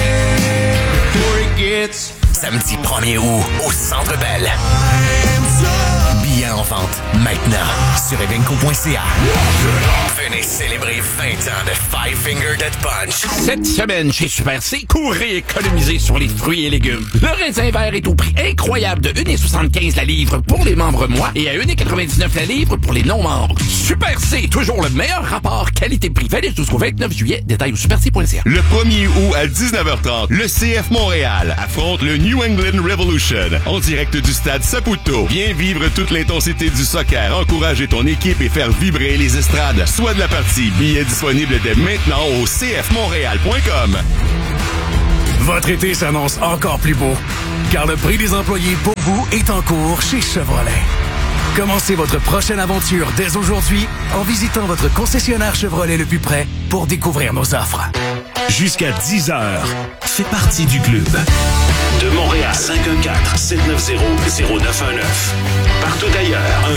Samedi 1er août au Centre Bell. Billets en vente maintenant sur evenco.ca. Venez célébrer 20 ans de Five Finger Death Punch. Cette semaine, chez Super C, courez économiser sur les fruits et légumes. Le raisin vert est au prix incroyable de 1,75 la livre pour les membres mois et à 1,99 la livre pour les non-membres. Super C, toujours le meilleur rapport qualité-prix. Valide jusqu'au 29 juillet. Détails au superc.ca. Le 1er août à 19h30, le CF Montréal affronte le New England Revolution en direct du stade Saputo. Viens vivre toute l'intensité du soccer, encourager ton équipe et faire vibrer les estrades. Soit de la partie. Billets disponibles dès maintenant au cfmontréal.com. Votre été s'annonce encore plus beau, car le prix des employés pour vous est en cours chez Chevrolet. Commencez votre prochaine aventure dès aujourd'hui en visitant votre concessionnaire Chevrolet le plus près pour découvrir nos offres. Jusqu'à 10h, fais partie du club. De Montréal, 514-790-0919. Partout ailleurs,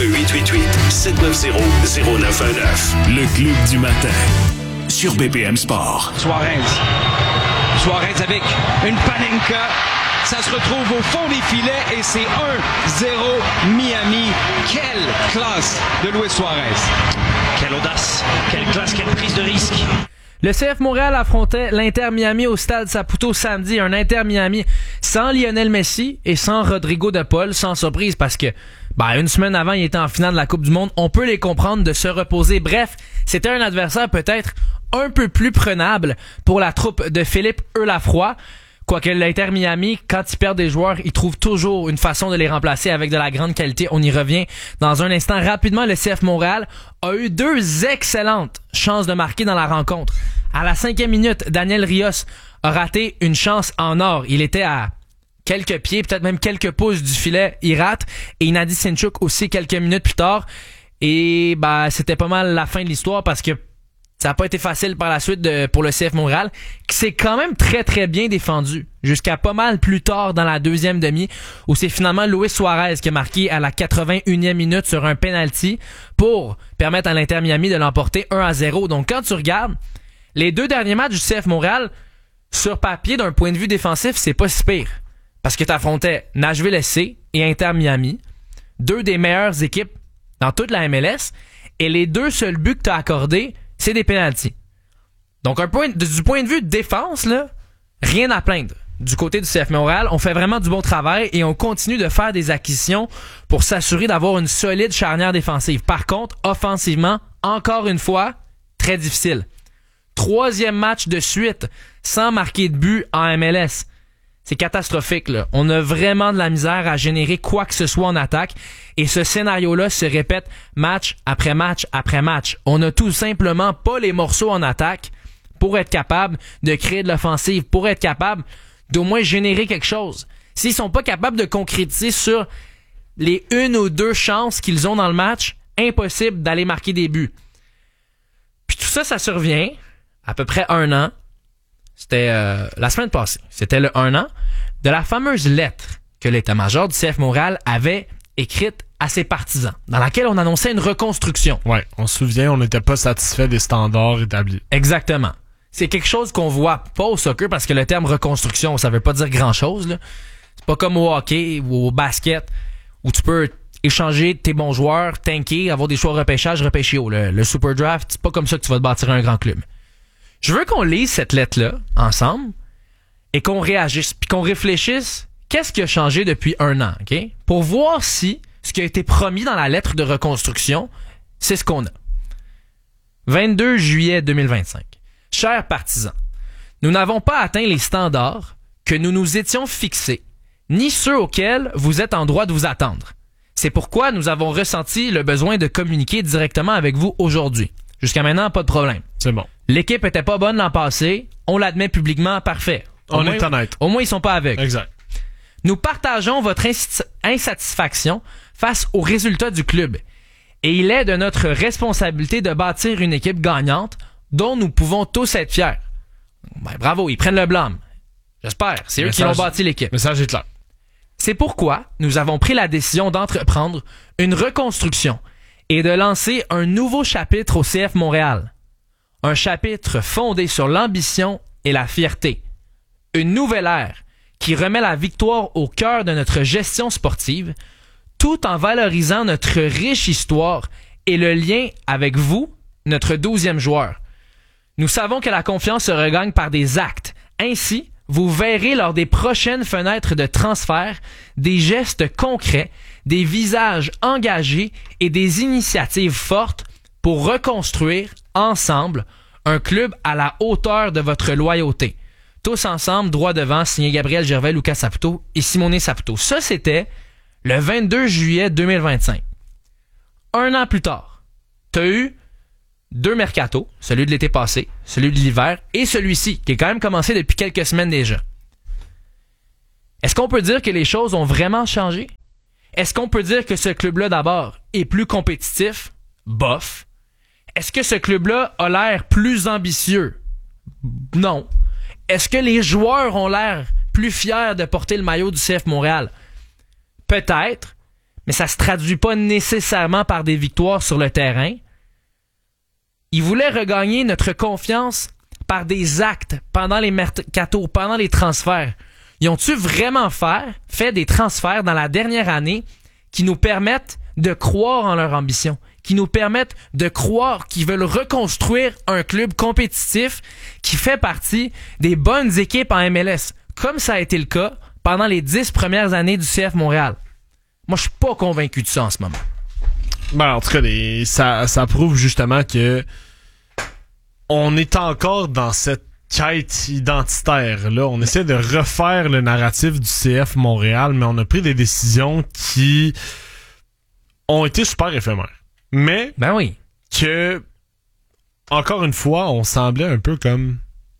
1-888-790-0919. Le club du matin, sur BPM Sport. Suarez avec une panenka. Ça se retrouve au fond des filets et c'est 1-0 Miami. Quelle classe de Luis Suarez. Quelle audace, quelle classe, quelle prise de risque. Le CF Montréal affrontait l'Inter Miami au stade Saputo samedi. Un Inter Miami sans Lionel Messi et sans Rodrigo de Paul, sans surprise parce que une semaine avant, il était en finale de la Coupe du Monde. On peut les comprendre de se reposer. Bref, c'était un adversaire peut-être un peu plus prenable pour la troupe de Philippe Eulafroy. Quoique l'Inter Miami, quand ils perdent des joueurs, ils trouvent toujours une façon de les remplacer avec de la grande qualité. On y revient dans un instant. Rapidement, le CF Montréal a eu 2 excellentes chances de marquer dans la rencontre. À la 5e minute, Daniel Rios a raté une chance en or. Il était à quelques pieds, peut-être même quelques pouces du filet. Il rate. Et Nadi Sinchuk aussi quelques minutes plus tard. Et c'était pas mal la fin de l'histoire parce que ça n'a pas été facile par la suite pour le CF Montréal, qui s'est quand même très très bien défendu, jusqu'à pas mal plus tard dans la deuxième demi, où c'est finalement Luis Suarez qui a marqué à la 81e minute sur un penalty pour permettre à l'Inter Miami de l'emporter 1-0. Donc quand tu regardes, les 2 derniers matchs du CF Montréal, sur papier, d'un point de vue défensif, c'est pas si pire. Parce que tu affrontais Nashville SC et Inter Miami, 2 des meilleures équipes dans toute la MLS, et les 2 seuls buts que tu as accordés, c'est des pénaltys. Donc, du point de vue de défense, là, rien à plaindre. Du côté du CF Montréal, on fait vraiment du bon travail et on continue de faire des acquisitions pour s'assurer d'avoir une solide charnière défensive. Par contre, offensivement, encore une fois, très difficile. 3e match de suite sans marquer de but en MLS. C'est catastrophique, là. On a vraiment de la misère à générer quoi que ce soit en attaque. Et ce scénario-là se répète match après match après match. On n'a tout simplement pas les morceaux en attaque pour être capable de créer de l'offensive, pour être capable d'au moins générer quelque chose. S'ils sont pas capables de concrétiser sur les 1 ou 2 chances qu'ils ont dans le match, impossible d'aller marquer des buts. Puis tout ça, ça survient à peu près 1 an. C'était la semaine passée. C'était le 1 an de la fameuse lettre que l'état-major du CF Montréal avait écrite à ses partisans, dans laquelle on annonçait une reconstruction. Ouais, on se souvient, on n'était pas satisfait des standards établis. Exactement. C'est quelque chose qu'on voit pas au soccer parce que le terme reconstruction, ça veut pas dire grand-chose, là. C'est pas comme au hockey ou au basket où tu peux échanger tes bons joueurs, tanker, avoir des choix repêchage, repêcher haut. Le Super Draft, c'est pas comme ça que tu vas te bâtir un grand club. Je veux qu'on lise cette lettre-là, ensemble, et qu'on réagisse, puis qu'on réfléchisse, qu'est-ce qui a changé depuis 1 an, OK? Pour voir si ce qui a été promis dans la lettre de reconstruction, c'est ce qu'on a. 22 juillet 2025. Chers partisans, nous n'avons pas atteint les standards que nous nous étions fixés, ni ceux auxquels vous êtes en droit de vous attendre. C'est pourquoi nous avons ressenti le besoin de communiquer directement avec vous aujourd'hui. Jusqu'à maintenant, pas de problème. C'est bon. L'équipe était pas bonne l'an passé. On l'admet publiquement, parfait. On est honnête. Au moins, ils sont pas avec. Exact. Nous partageons votre insatisfaction face aux résultats du club. Et il est de notre responsabilité de bâtir une équipe gagnante dont nous pouvons tous être fiers. Bravo, ils prennent le blâme. J'espère. C'est eux qui ont bâti l'équipe. Message est clair. C'est pourquoi nous avons pris la décision d'entreprendre une reconstruction et de lancer un nouveau chapitre au CF Montréal. Un chapitre fondé sur l'ambition et la fierté. Une nouvelle ère qui remet la victoire au cœur de notre gestion sportive, tout en valorisant notre riche histoire et le lien avec vous, notre 12e joueur. Nous savons que la confiance se regagne par des actes. Ainsi, vous verrez lors des prochaines fenêtres de transfert des gestes concrets, des visages engagés et des initiatives fortes pour reconstruire ensemble un club à la hauteur de votre loyauté. Tous ensemble, droit devant, signé Gabriel Gervais, Lucas Saputo et Simone Saputo. Ça, c'était le 22 juillet 2025. Un an plus tard, t'as eu 2 mercatos, celui de l'été passé, celui de l'hiver et celui-ci, qui est quand même commencé depuis quelques semaines déjà. Est-ce qu'on peut dire que les choses ont vraiment changé? Est-ce qu'on peut dire que ce club-là, d'abord, est plus compétitif? Bof. Est-ce que ce club-là a l'air plus ambitieux? Non. Est-ce que les joueurs ont l'air plus fiers de porter le maillot du CF Montréal? Peut-être, mais ça se traduit pas nécessairement par des victoires sur le terrain. Ils voulaient regagner notre confiance par des actes pendant les mercatos, pendant les transferts. Ils ont-tu vraiment fait des transferts dans la dernière année qui nous permettent de croire en leur ambition, qui nous permettent de croire qu'ils veulent reconstruire un club compétitif qui fait partie des bonnes équipes en MLS, comme ça a été le cas pendant les 10 premières années du CF Montréal? Moi, je suis pas convaincu de ça en ce moment. Ben, en tout cas, ça prouve justement que on est encore dans cette quête identitaire là. On essaie de refaire le narratif du CF Montréal, mais on a pris des décisions qui ont été super éphémères. Mais ben oui, que encore une fois, on semblait un peu comme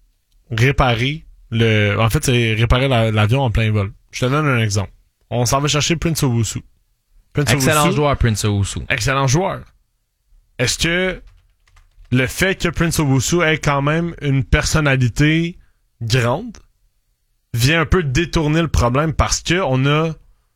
réparer c'est réparer l'avion en plein vol. Je te donne un exemple. On s'en va chercher Prince Owusu. Excellent joueur, Prince Owusu. Excellent joueur. Est-ce que le fait que Prince Owusu ait quand même une personnalité grande vient un peu détourner le problème parce que on a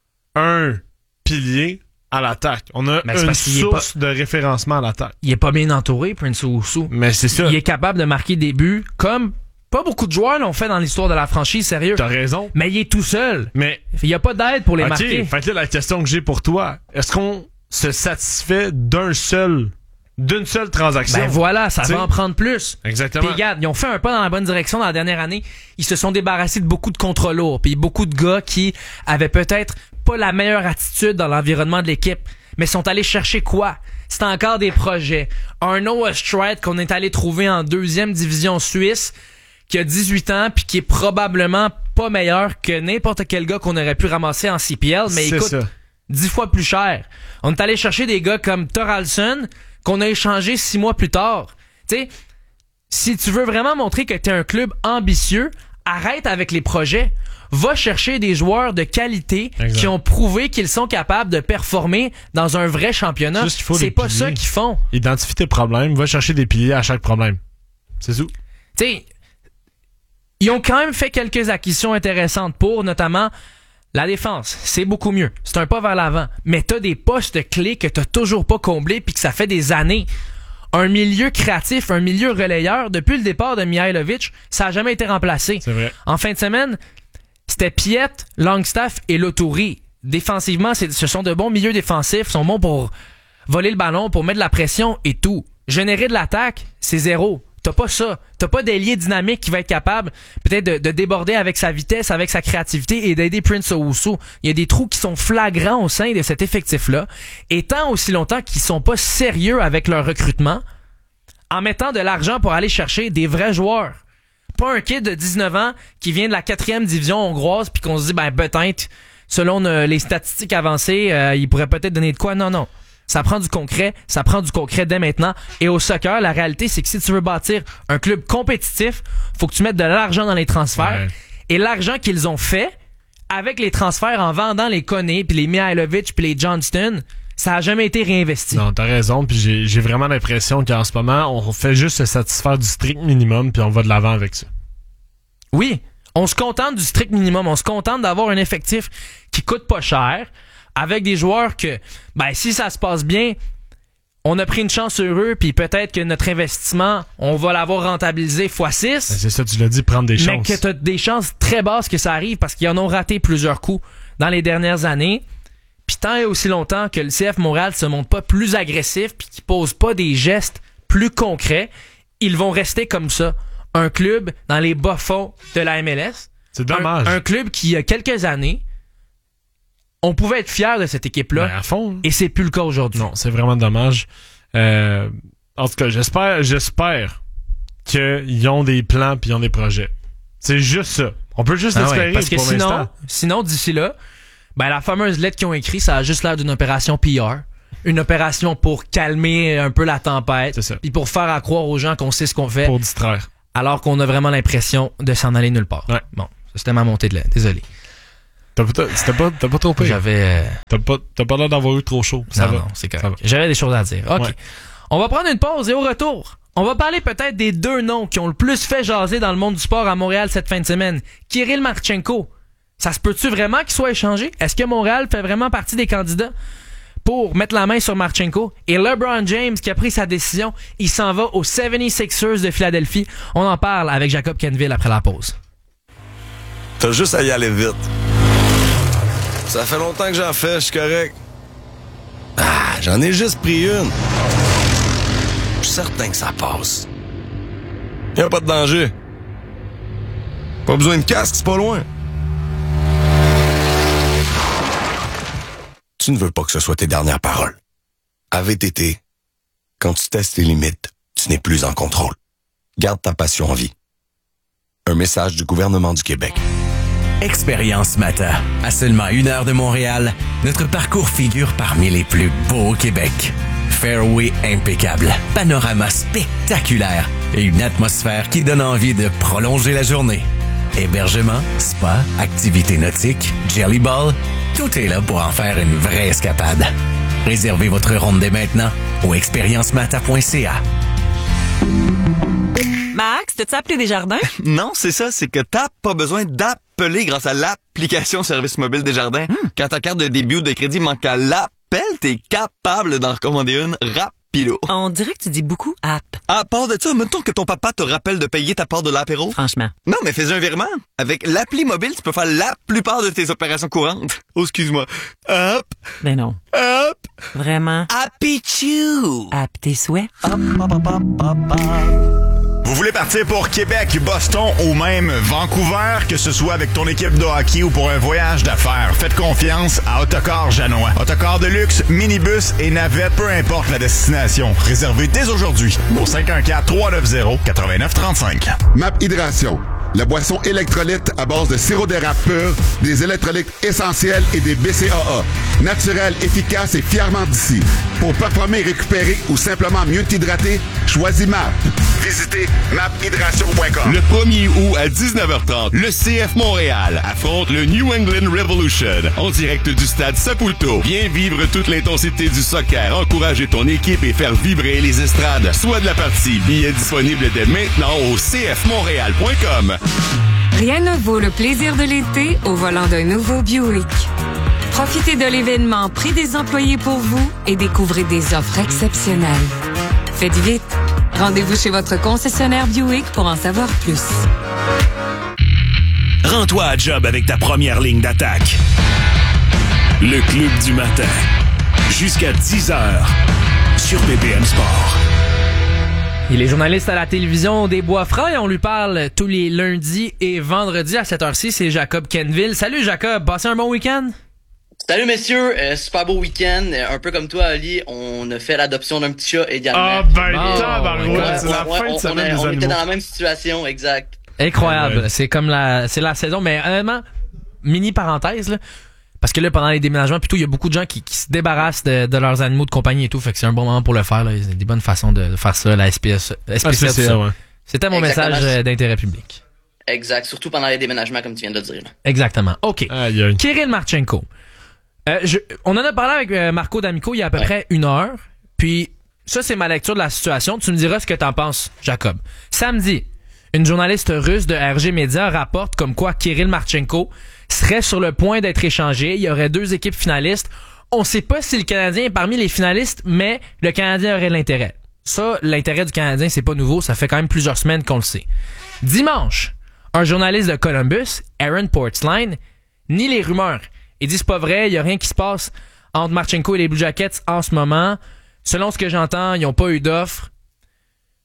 un pilier à l'attaque. On a une source de référencement à l'attaque. Il est pas bien entouré, Prince Owusu. Mais c'est ça. Il est capable de marquer des buts comme pas beaucoup de joueurs l'ont fait dans l'histoire de la franchise, sérieux. T'as raison. Mais il est tout seul. Mais il y a pas d'aide pour les marquer. Fait que là, la question que j'ai pour toi, est-ce qu'on se satisfait d'une seule transaction? Ben voilà, ça va en prendre plus. Exactement. Puis regarde, ils ont fait un pas dans la bonne direction dans la dernière année. Ils se sont débarrassés de beaucoup de contrats lourds, puis beaucoup de gars qui avaient peut-être pas la meilleure attitude dans l'environnement de l'équipe, mais sont allés chercher quoi? C'est encore des projets. Un Noah Stride qu'on est allé trouver en 2e division suisse, qui a 18 ans puis qui est probablement pas meilleur que n'importe quel gars qu'on aurait pu ramasser en CPL, mais il coûte 10 fois plus cher. On est allé chercher des gars comme Thoralson qu'on a échangé 6 mois plus tard. Tu sais, si tu veux vraiment montrer que t'es un club ambitieux, arrête avec les projets. Va chercher des joueurs de qualité qui ont prouvé qu'ils sont capables de performer dans un vrai championnat. C'est pas ça qu'ils font. Identifie tes problèmes, va chercher des piliers à chaque problème. C'est tout. Tu sais, ils ont quand même fait quelques acquisitions intéressantes pour, notamment, la défense. C'est beaucoup mieux. C'est un pas vers l'avant. Mais t'as des postes clés que t'as toujours pas comblés puis que ça fait des années. Un milieu créatif, un milieu relayeur, depuis le départ de Mihailovic, ça a jamais été remplacé. C'est vrai. En fin de semaine, c'était Piet, Longstaff et Loturi. Défensivement, ce sont de bons milieux défensifs. Ils sont bons pour voler le ballon, pour mettre de la pression et tout. Générer de l'attaque, c'est zéro. T'as pas ça. T'as pas d'ailier dynamique qui va être capable peut-être de déborder avec sa vitesse, avec sa créativité et d'aider Prince Owusu. Il y a des trous qui sont flagrants au sein de cet effectif-là. Et tant aussi longtemps qu'ils sont pas sérieux avec leur recrutement, en mettant de l'argent pour aller chercher des vrais joueurs. Pas un kid de 19 ans qui vient de la 4e division hongroise puis qu'on se dit, ben peut-être, selon les statistiques avancées, il pourrait peut-être donner de quoi. Non. Ça prend du concret dès maintenant. Et au soccer, la réalité, c'est que si tu veux bâtir un club compétitif, faut que tu mettes de l'argent dans les transferts. Ouais. Et l'argent qu'ils ont fait, avec les transferts en vendant les Koné, puis les Mihailovic, puis les Johnston, ça a jamais été réinvesti. Non, t'as raison, puis j'ai vraiment l'impression qu'en ce moment, on fait juste se satisfaire du strict minimum, puis on va de l'avant avec ça. Oui, on se contente du strict minimum. On se contente d'avoir un effectif qui coûte pas cher, avec des joueurs que, ben, si ça se passe bien, on a pris une chance sur eux, puis peut-être que notre investissement, on va l'avoir rentabilisé x6. Ben c'est ça, tu l'as dit, prendre des chances. Mais que t'as des chances très basses que ça arrive, parce qu'ils en ont raté plusieurs coups dans les dernières années. Puis tant et aussi longtemps que le CF Montréal se montre pas plus agressif, puis qu'il pose pas des gestes plus concret, ils vont rester comme ça. Un club dans les bas-fonds de la MLS. C'est dommage. Un club qui, il y a quelques années, on pouvait être fier de cette équipe-là. Ben, à fond. Et c'est plus le cas aujourd'hui. Non, c'est vraiment dommage. En tout cas, j'espère qu'ils ont des plans puis ils ont des projets. C'est juste ça. On peut juste espérer parce que pour l'instant. sinon, d'ici là, ben, la fameuse lettre qu'ils ont écrite, ça a juste l'air d'une opération PR. Une opération pour calmer un peu la tempête. C'est ça. Puis pour faire croire aux gens qu'on sait ce qu'on fait. Pour distraire. Alors qu'on a vraiment l'impression de s'en aller nulle part. Ouais. Bon, ça, c'était ma montée de lait. Désolé. T'as pas trop pire. J'avais... T'as pas l'air d'avoir eu trop chaud. Ça va. Non, c'est correct. J'avais des choses à dire. OK. Ouais. On va prendre une pause et au retour, on va parler peut-être des deux noms qui ont le plus fait jaser dans le monde du sport à Montréal cette fin de semaine. Kirill Marchenko. Ça se peut-tu vraiment qu'il soit échangé? Est-ce que Montréal fait vraiment partie des candidats pour mettre la main sur Marchenko? Et LeBron James qui a pris sa décision, il s'en va aux 76ers de Philadelphie. On en parle avec Jacob Kenville après la pause. T'as juste à y aller vite. Ça fait longtemps que j'en fais, je suis correct. Ah, j'en ai juste pris une. Je suis certain que ça passe. Y'a pas de danger. Pas besoin de casque, c'est pas loin. Tu ne veux pas que ce soit tes dernières paroles. À VTT, quand tu testes tes limites, tu n'es plus en contrôle. Garde ta passion en vie. Un message du gouvernement du Québec. Expérience Mata. À seulement 1 heure de Montréal, notre parcours figure parmi les plus beaux au Québec. Fairway impeccable, panorama spectaculaire et une atmosphère qui donne envie de prolonger la journée. Hébergement, spa, activités nautiques, jelly ball, tout est là pour en faire une vraie escapade. Réservez votre ronde dès maintenant au expériencemata.ca. Max, t'as-tu appelé Desjardins? Non, c'est ça, c'est que t'as pas besoin d'appeler grâce à l'application Service Mobile Desjardins. Quand ta carte de débit ou de crédit manque à l'appel, t'es capable d'en recommander une rapido. On dirait que tu dis beaucoup app. À part de ça, mettons que ton papa te rappelle de payer ta part de l'apéro. Franchement. Non, mais fais un virement. Avec l'appli mobile, tu peux faire la plupart de tes opérations courantes. Oh, excuse-moi. Hop. Ben non. Hop. Vraiment. Happy Chew. App tes souhaits. Hop, hop, hop, hop, hop, hop. Vous voulez partir pour Québec, Boston ou même Vancouver, que ce soit avec ton équipe de hockey ou pour un voyage d'affaires, faites confiance à Autocar Janois. Autocar de luxe, minibus et navette, peu importe la destination. Réservez dès aujourd'hui au 514-390-8935. MAP Hydration. La boisson électrolyte à base de sirop d'érable pur, des électrolytes essentiels et des BCAA. Naturel, efficace et fièrement d'ici. Pour performer, récupérer ou simplement mieux t'hydrater, choisis MAP. Visitez maphydration.com. Le 1er août à 19h30, le CF Montréal affronte le New England Revolution en direct du stade Saputo. Viens vivre toute l'intensité du soccer, encourager ton équipe et faire vibrer les estrades. Soit de la partie, billets disponibles dès maintenant au cfmontréal.com. Rien ne vaut le plaisir de l'été au volant d'un nouveau Buick. Profitez de l'événement Prix des employés pour vous et découvrez des offres exceptionnelles. Faites vite. Rendez-vous chez votre concessionnaire Buick pour en savoir plus. Rends-toi à job avec ta première ligne d'attaque. Le Club du matin. Jusqu'à 10h sur BPM Sport. Il est journaliste à la télévision des Bois-Francs et on lui parle tous les lundis et vendredis à cette heure-ci. C'est Jacob Kenville. Salut Jacob, passez un bon week-end? Salut messieurs, super beau week-end. Un peu comme toi Ali, on a fait l'adoption d'un petit chat également. Ah ben tabarouette, c'est la fin de semaine des animaux. On était dans la même situation, exact. Incroyable, ouais. C'est comme la saison, mais honnêtement, mini parenthèse là. Parce que là, pendant les déménagements, plutôt, il y a beaucoup de gens qui se débarrassent de leurs animaux de compagnie et tout. Fait que c'est un bon moment pour le faire. Là. Il y a des bonnes façons de faire ça, la SPCA, tout ça. Ouais. C'était mon message d'intérêt public. Exact, surtout pendant les déménagements, comme tu viens de le dire. Là. Exactement. OK. Kirill Marchenko. On en a parlé avec Marco D'Amico il y a à peu près 1 heure. Puis, ça, c'est ma lecture de la situation. Tu me diras ce que t'en penses, Jacob. Samedi, une journaliste russe de RG Media rapporte comme quoi Kirill Marchenko serait sur le point d'être échangé. Il y aurait 2 équipes finalistes. On ne sait pas si le Canadien est parmi les finalistes, mais le Canadien aurait l'intérêt. Ça, l'intérêt du Canadien, c'est pas nouveau. Ça fait quand même plusieurs semaines qu'on le sait. Dimanche, un journaliste de Columbus, Aaron Portzline, nie les rumeurs. Il dit c'est pas vrai, il y a rien qui se passe entre Marchenko et les Blue Jackets en ce moment. Selon ce que j'entends, ils n'ont pas eu d'offre.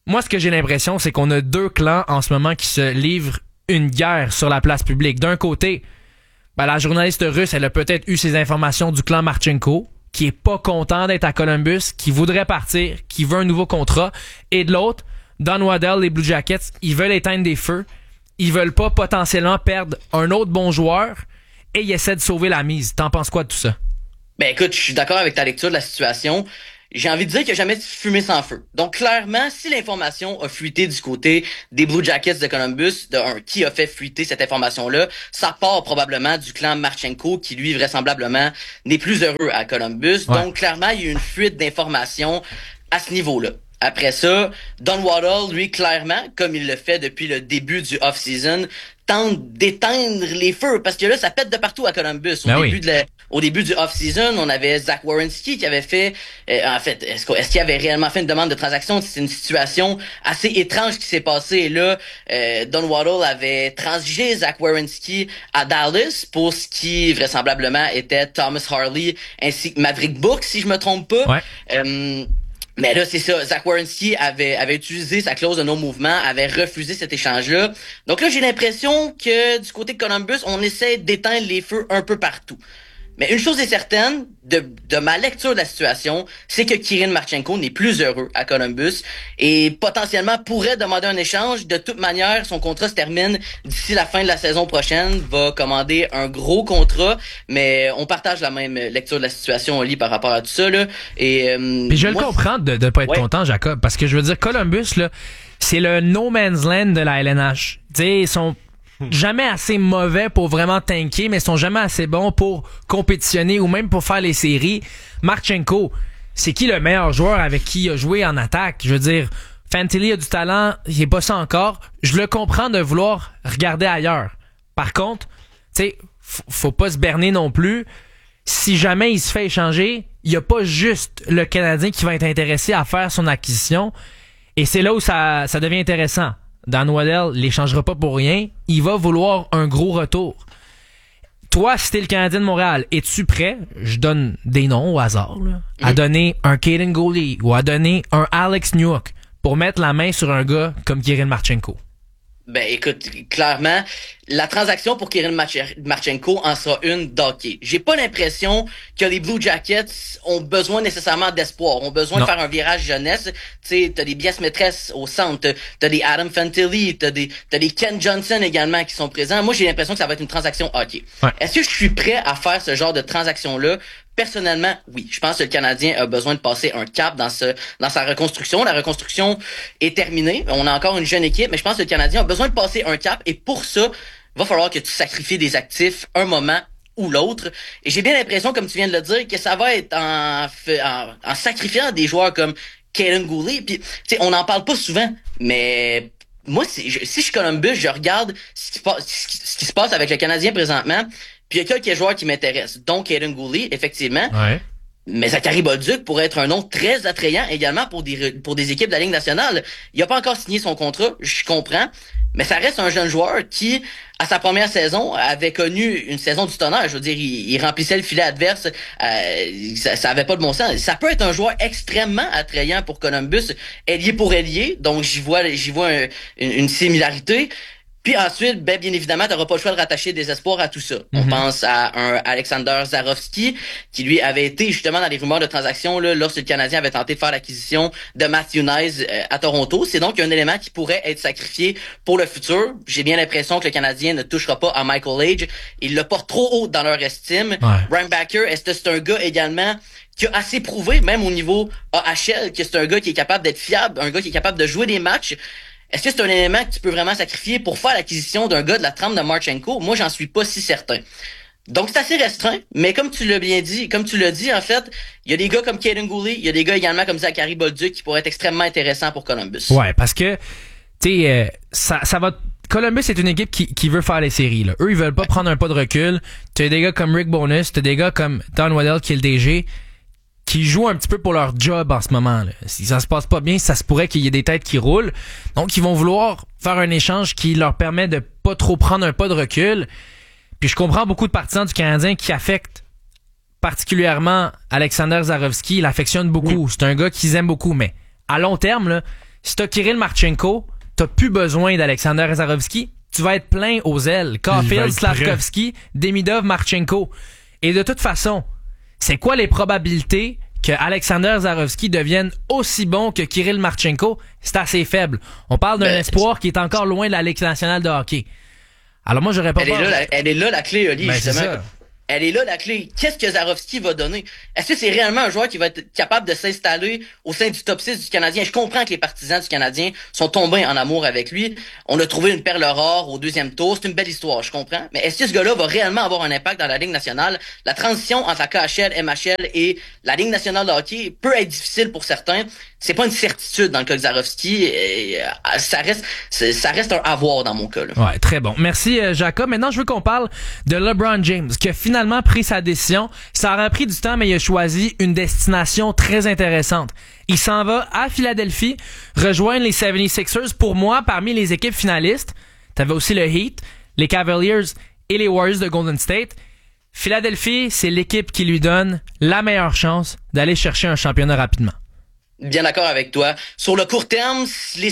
moi, ce que j'ai l'impression, c'est qu'on a deux clans en ce moment qui se livrent une guerre sur la place publique. D'un côté, la journaliste russe, elle a peut-être eu ces informations du clan Marchenko, qui est pas content d'être à Columbus, qui voudrait partir, qui veut un nouveau contrat. Et de l'autre, Don Waddell, les Blue Jackets, ils veulent éteindre des feux. Ils veulent pas potentiellement perdre un autre bon joueur et ils essaient de sauver la mise. T'en penses quoi de tout ça? Ben écoute, je suis d'accord avec ta lecture de la situation. J'ai envie de dire qu'il n'y a jamais de fumée sans feu. Donc clairement, si l'information a fuité du côté des Blue Jackets de Columbus, qui a fait fuiter cette information-là, ça part probablement du clan Marchenko qui, lui, vraisemblablement, n'est plus heureux à Columbus. Ouais. Donc clairement, il y a eu une fuite d'informations à ce niveau-là. Après ça, Don Waddell, lui, clairement, comme il le fait depuis le début du off-season, tente d'éteindre les feux, parce que là, ça pète de partout à Columbus. Au début du off-season, on avait Zach Werenski qui avait fait... est-ce qu'il avait réellement fait une demande de transaction? C'est une situation assez étrange qui s'est passée. Et là, Don Waddell avait transigé Zach Werenski à Dallas pour ce qui, vraisemblablement, était Thomas Harley ainsi que Maverick Book, si je me trompe pas. Ouais. Mais là, c'est ça. Zach Werenski avait utilisé sa clause de non-mouvement, avait refusé cet échange-là. Donc là, j'ai l'impression que du côté de Columbus, on essaie d'éteindre les feux un peu partout. Mais une chose est certaine, de ma lecture de la situation, c'est que Kirill Marchenko n'est plus heureux à Columbus et potentiellement pourrait demander un échange. De toute manière, son contrat se termine d'ici la fin de la saison prochaine, va commander un gros contrat, mais on partage la même lecture de la situation, Oli, par rapport à tout ça, là. Et je le comprends de pas être content, Jacob, parce que je veux dire, Columbus, là, c'est le no man's land de la LNH. Tu sais, ils sont jamais assez mauvais pour vraiment tanker, mais ils sont jamais assez bons pour compétitionner ou même pour faire les séries. Marchenko, c'est qui le meilleur joueur avec qui il a joué en attaque? Je veux dire, Fantilli a du talent, il est pas ça encore. Je le comprends de vouloir regarder ailleurs. Par contre, tu sais, faut pas se berner non plus. Si jamais il se fait échanger, il y a pas juste le Canadien qui va être intéressé à faire son acquisition. Et c'est là où ça devient intéressant. Don Waddell l'échangera pas pour rien. Il va vouloir un gros retour. Toi, si t'es le Canadien de Montréal, es-tu prêt, je donne des noms au hasard, là, à donner un Caden Goulet ou à donner un Alex Newhook pour mettre la main sur un gars comme Kirill Marchenko? Ben écoute, clairement, la transaction pour Kirill Marchenko en sera une d'hockey. J'ai pas l'impression que les Blue Jackets ont besoin nécessairement d'espoir, ont besoin de faire un virage jeunesse. Tu sais, t'as des pièces maîtresses au centre, t'as des Adam Fantilli, t'as des Ken Johnson également qui sont présents. Moi, j'ai l'impression que ça va être une transaction hockey. Ouais. Est-ce que je suis prêt à faire ce genre de transaction-là? Personnellement, oui. Je pense que le Canadien a besoin de passer un cap dans sa reconstruction. La reconstruction est terminée. On a encore une jeune équipe, mais je pense que le Canadien a besoin de passer un cap. Et pour ça, il va falloir que tu sacrifies des actifs un moment ou l'autre. Et j'ai bien l'impression, comme tu viens de le dire, que ça va être en sacrifiant des joueurs comme Caden Goulet. Puis, tu sais, on n'en parle pas souvent, mais moi, si je suis Columbus, je regarde ce qui se passe avec le Canadien présentement. Puis il y a quelques joueurs qui m'intéressent, dont Caden Goulet, effectivement. Ouais. Mais Zachary Bolduc pourrait être un nom très attrayant également pour des équipes de la Ligue nationale. Il n'a pas encore signé son contrat, je comprends. Mais ça reste un jeune joueur qui, à sa première saison, avait connu une saison du tonnerre. Je veux dire, il remplissait le filet adverse. Ça avait pas de bon sens. Ça peut être un joueur extrêmement attrayant pour Columbus. Ailier pour ailier. Donc, j'y vois une similarité. Puis ensuite, bien évidemment, t'auras pas le choix de rattacher des espoirs à tout ça. On pense à un Alexander Zarovski, qui lui avait été justement dans les rumeurs de transaction là, lorsque le Canadien avait tenté de faire l'acquisition de Matthew Knies à Toronto. C'est donc un élément qui pourrait être sacrifié pour le futur. J'ai bien l'impression que le Canadien ne touchera pas à Michael Age. Il le porte trop haut dans leur estime. Brian Backer, est-ce que c'est un gars également qui a assez prouvé, même au niveau AHL, que c'est un gars qui est capable d'être fiable, un gars qui est capable de jouer des matchs? Est-ce que c'est un élément que tu peux vraiment sacrifier pour faire l'acquisition d'un gars de la trempe de Marchenko? Moi, j'en suis pas si certain. Donc, c'est assez restreint, mais comme tu l'as dit, en fait, il y a des gars comme Caden Goulet, il y a des gars également comme Zachary Bolduc qui pourraient être extrêmement intéressants pour Columbus. Ouais, parce que, tu sais, ça va... Columbus est une équipe qui veut faire les séries, là. Eux, ils veulent pas prendre un pas de recul. T'as des gars comme Rick Bowness, t'as des gars comme Don Waddell qui est le DG, qui jouent un petit peu pour leur job en ce moment, là. Si ça se passe pas bien, ça se pourrait qu'il y ait des têtes qui roulent. Donc, ils vont vouloir faire un échange qui leur permet de pas trop prendre un pas de recul. Puis je comprends beaucoup de partisans du Canadien qui affectent particulièrement Alexander Zarovski. Il affectionne beaucoup. C'est un gars qu'ils aiment beaucoup. Mais à long terme, là, Si t'as Kirill Marchenko, t'as plus besoin d'Alexander Zarovski. Tu vas être plein aux ailes. Caulfield, Slavkovski, Demidov, Marchenko. Et de toute façon, c'est quoi les probabilités que Alexander Zarovski devienne aussi bon que Kirill Marchenko? C'est assez faible. On parle d'un espoir qui est encore loin de la Ligue nationale de hockey. Alors moi, j'aurais pas Elle est là la clé, Oli, justement. Elle est là la clé. Qu'est-ce que Zarovski va donner? Est-ce que c'est réellement un joueur qui va être capable de s'installer au sein du top 6 du Canadien? Je comprends que les partisans du Canadien sont tombés en amour avec lui. On a trouvé une perle rare au 2e tour. C'est une belle histoire, je comprends. Mais est-ce que ce gars-là va réellement avoir un impact dans la Ligue nationale? La transition entre la KHL, MHL et la Ligue nationale de hockey peut être difficile pour certains. C'est pas une certitude dans le cas de Zarovski. Ça reste un avoir dans mon cas, là. Ouais, très bon. Merci, Jacob. Maintenant, je veux qu'on parle de LeBron James, qui a finalement pris sa décision. Ça aura pris du temps, mais il a choisi une destination très intéressante. Il s'en va à Philadelphie, rejoindre les 76ers. Pour moi, parmi les équipes finalistes, t'avais aussi le Heat, les Cavaliers et les Warriors de Golden State. Philadelphie, c'est l'équipe qui lui donne la meilleure chance d'aller chercher un championnat rapidement. Bien d'accord avec toi. Sur le court terme, les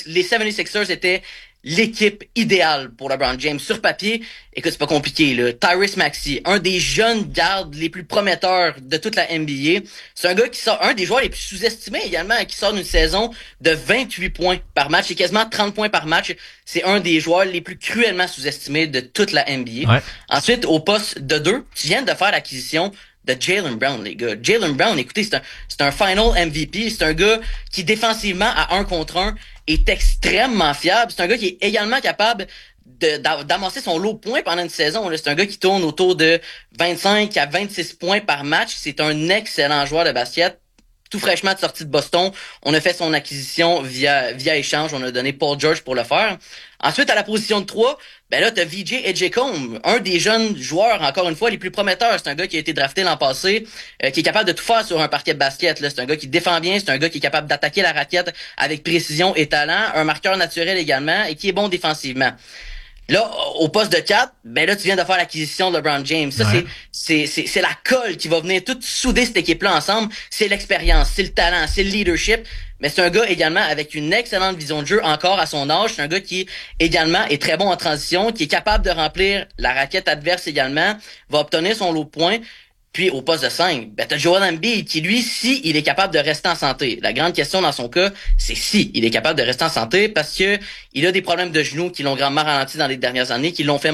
76ers étaient l'équipe idéale pour LeBron James. Sur papier, écoute, c'est pas compliqué, là. Tyrese Maxey, un des jeunes gardes les plus prometteurs de toute la NBA. C'est un gars qui sort, un des joueurs les plus sous-estimés également, qui sort d'une saison de 28 points par match et quasiment 30 points par match. C'est un des joueurs les plus cruellement sous-estimés de toute la NBA. Ouais. Ensuite, au poste de 2, tu viens de faire l'acquisition de Jaylen Brown, les gars. Jaylen Brown, écoutez, c'est un final MVP. C'est un gars qui, défensivement, à 1 contre 1, est extrêmement fiable. C'est un gars qui est également capable d'amasser son lot de points pendant une saison. C'est un gars qui tourne autour de 25 à 26 points par match. C'est un excellent joueur de basket. Tout fraîchement de sortie de Boston. On a fait son acquisition via échange. On a donné Paul George pour le faire. Ensuite, à la position de 3, ben là, t'as VJ Edgecombe, un des jeunes joueurs, encore une fois, les plus prometteurs. C'est un gars qui a été drafté l'an passé, qui est capable de tout faire sur un parquet de basket. Là. C'est un gars qui défend bien, c'est un gars qui est capable d'attaquer la raquette avec précision et talent, un marqueur naturel également, et qui est bon défensivement. Là, au poste de 4, ben là, tu viens de faire l'acquisition de LeBron James. Ça, ouais. c'est la colle qui va venir tout souder cette équipe-là ensemble. C'est l'expérience, c'est le talent, c'est le leadership. Mais c'est un gars également avec une excellente vision de jeu encore à son âge. C'est un gars qui également est très bon en transition, qui est capable de remplir la raquette adverse également, va obtenir son lot de points. Puis au poste de 5, ben t'as Joel Embiid qui, lui, si il est capable de rester en santé. La grande question dans son cas, c'est si il est capable de rester en santé parce que il a des problèmes de genoux qui l'ont grandement ralenti dans les dernières années, qui lui ont fait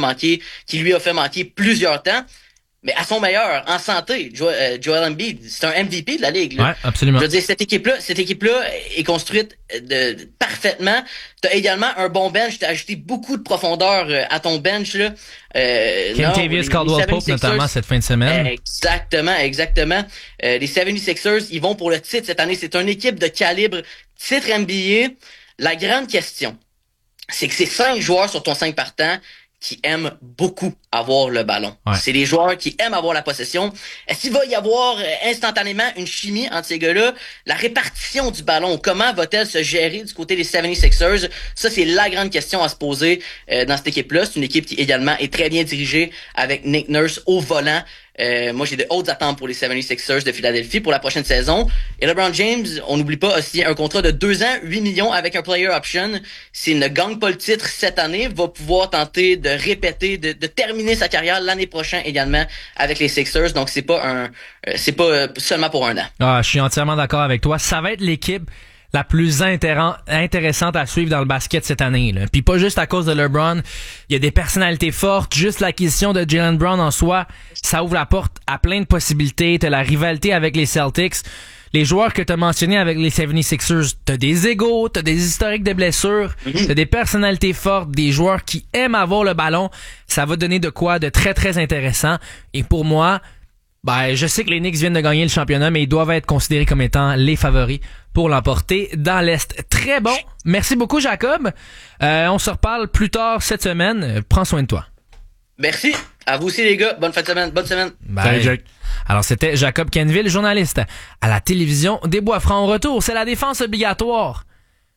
manquer plusieurs temps. Mais à son meilleur, en santé, Joel Embiid, c'est un MVP de la Ligue. Là. Ouais, absolument. Je veux dire, cette équipe-là est construite parfaitement. T'as également un bon bench. T'as ajouté beaucoup de profondeur à ton bench, là. Kentavious Caldwell-Pope, notamment, cette fin de semaine. Exactement. Les 76ers, ils vont pour le titre cette année. C'est une équipe de calibre titre NBA. La grande question, c'est que c'est 5 joueurs sur ton 5 partants qui aiment beaucoup avoir le ballon. Ouais. C'est des joueurs qui aiment avoir la possession. Est-ce qu'il va y avoir instantanément une chimie entre ces gars-là? La répartition du ballon, comment va-t-elle se gérer du côté des 76ers? Ça, c'est la grande question à se poser dans cette équipe-là. C'est une équipe qui également est très bien dirigée avec Nick Nurse au volant. Moi, j'ai de hautes attentes pour les 76ers de Philadelphie pour la prochaine saison. Et LeBron James, on n'oublie pas, a signé un contrat de 2 ans, 8 millions avec un player option. S'il ne gagne pas le titre cette année, va pouvoir tenter de répéter, de terminer sa carrière l'année prochaine également avec les Sixers. Donc, c'est pas seulement pour 1 an. Ah, je suis entièrement d'accord avec toi. Ça va être l'équipe la plus intéressante à suivre dans le basket cette année. Là. Puis pas juste à cause de LeBron. Il y a des personnalités fortes. Juste l'acquisition de Jaylen Brown en soi, ça ouvre la porte à plein de possibilités. T'as la rivalité avec les Celtics. Les joueurs que t'as mentionnés avec les 76ers, t'as des égos, t'as des historiques de blessures, t'as des personnalités fortes, des joueurs qui aiment avoir le ballon. Ça va donner de quoi de très, très intéressant. Et pour moi, ben, je sais que les Knicks viennent de gagner le championnat, mais ils doivent être considérés comme étant les favoris pour l'emporter dans l'Est. Très bon. Merci beaucoup, Jacob. On se reparle plus tard cette semaine. Prends soin de toi. Merci. À vous aussi, les gars. Bonne fin de semaine. Bonne semaine. Salut, Jack. Alors, c'était Jacob Kenville, journaliste à la télévision des Bois-Francs. Au retour, c'est la défense obligatoire.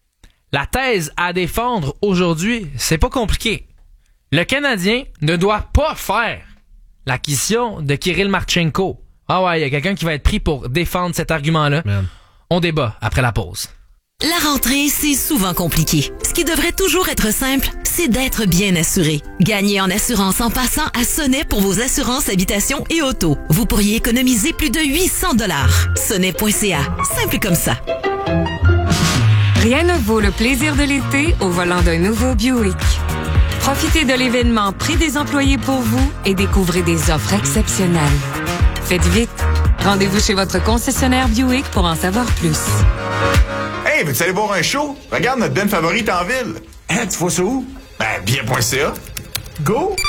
La thèse à défendre aujourd'hui, c'est pas compliqué. Le Canadien ne doit pas faire l'acquisition de Kirill Marchenko. Ah ouais, il y a quelqu'un qui va être pris pour défendre cet argument-là. Man. On débat après la pause. La rentrée, c'est souvent compliqué. Ce qui devrait toujours être simple, c'est d'être bien assuré. Gagnez en assurance en passant à Sonnet pour vos assurances habitation et auto. Vous pourriez économiser plus de 800 $. Sonnet.ca. Simple comme ça. Rien ne vaut le plaisir de l'été au volant d'un nouveau Buick. Profitez de l'événement Prix des employés pour vous et découvrez des offres exceptionnelles. Faites vite. Rendez-vous chez votre concessionnaire Buick pour en savoir plus. Hey, veux-tu aller voir un show? Regarde notre band favorite en ville. Hein, tu vois ça où? Ben, bien.ca. Go!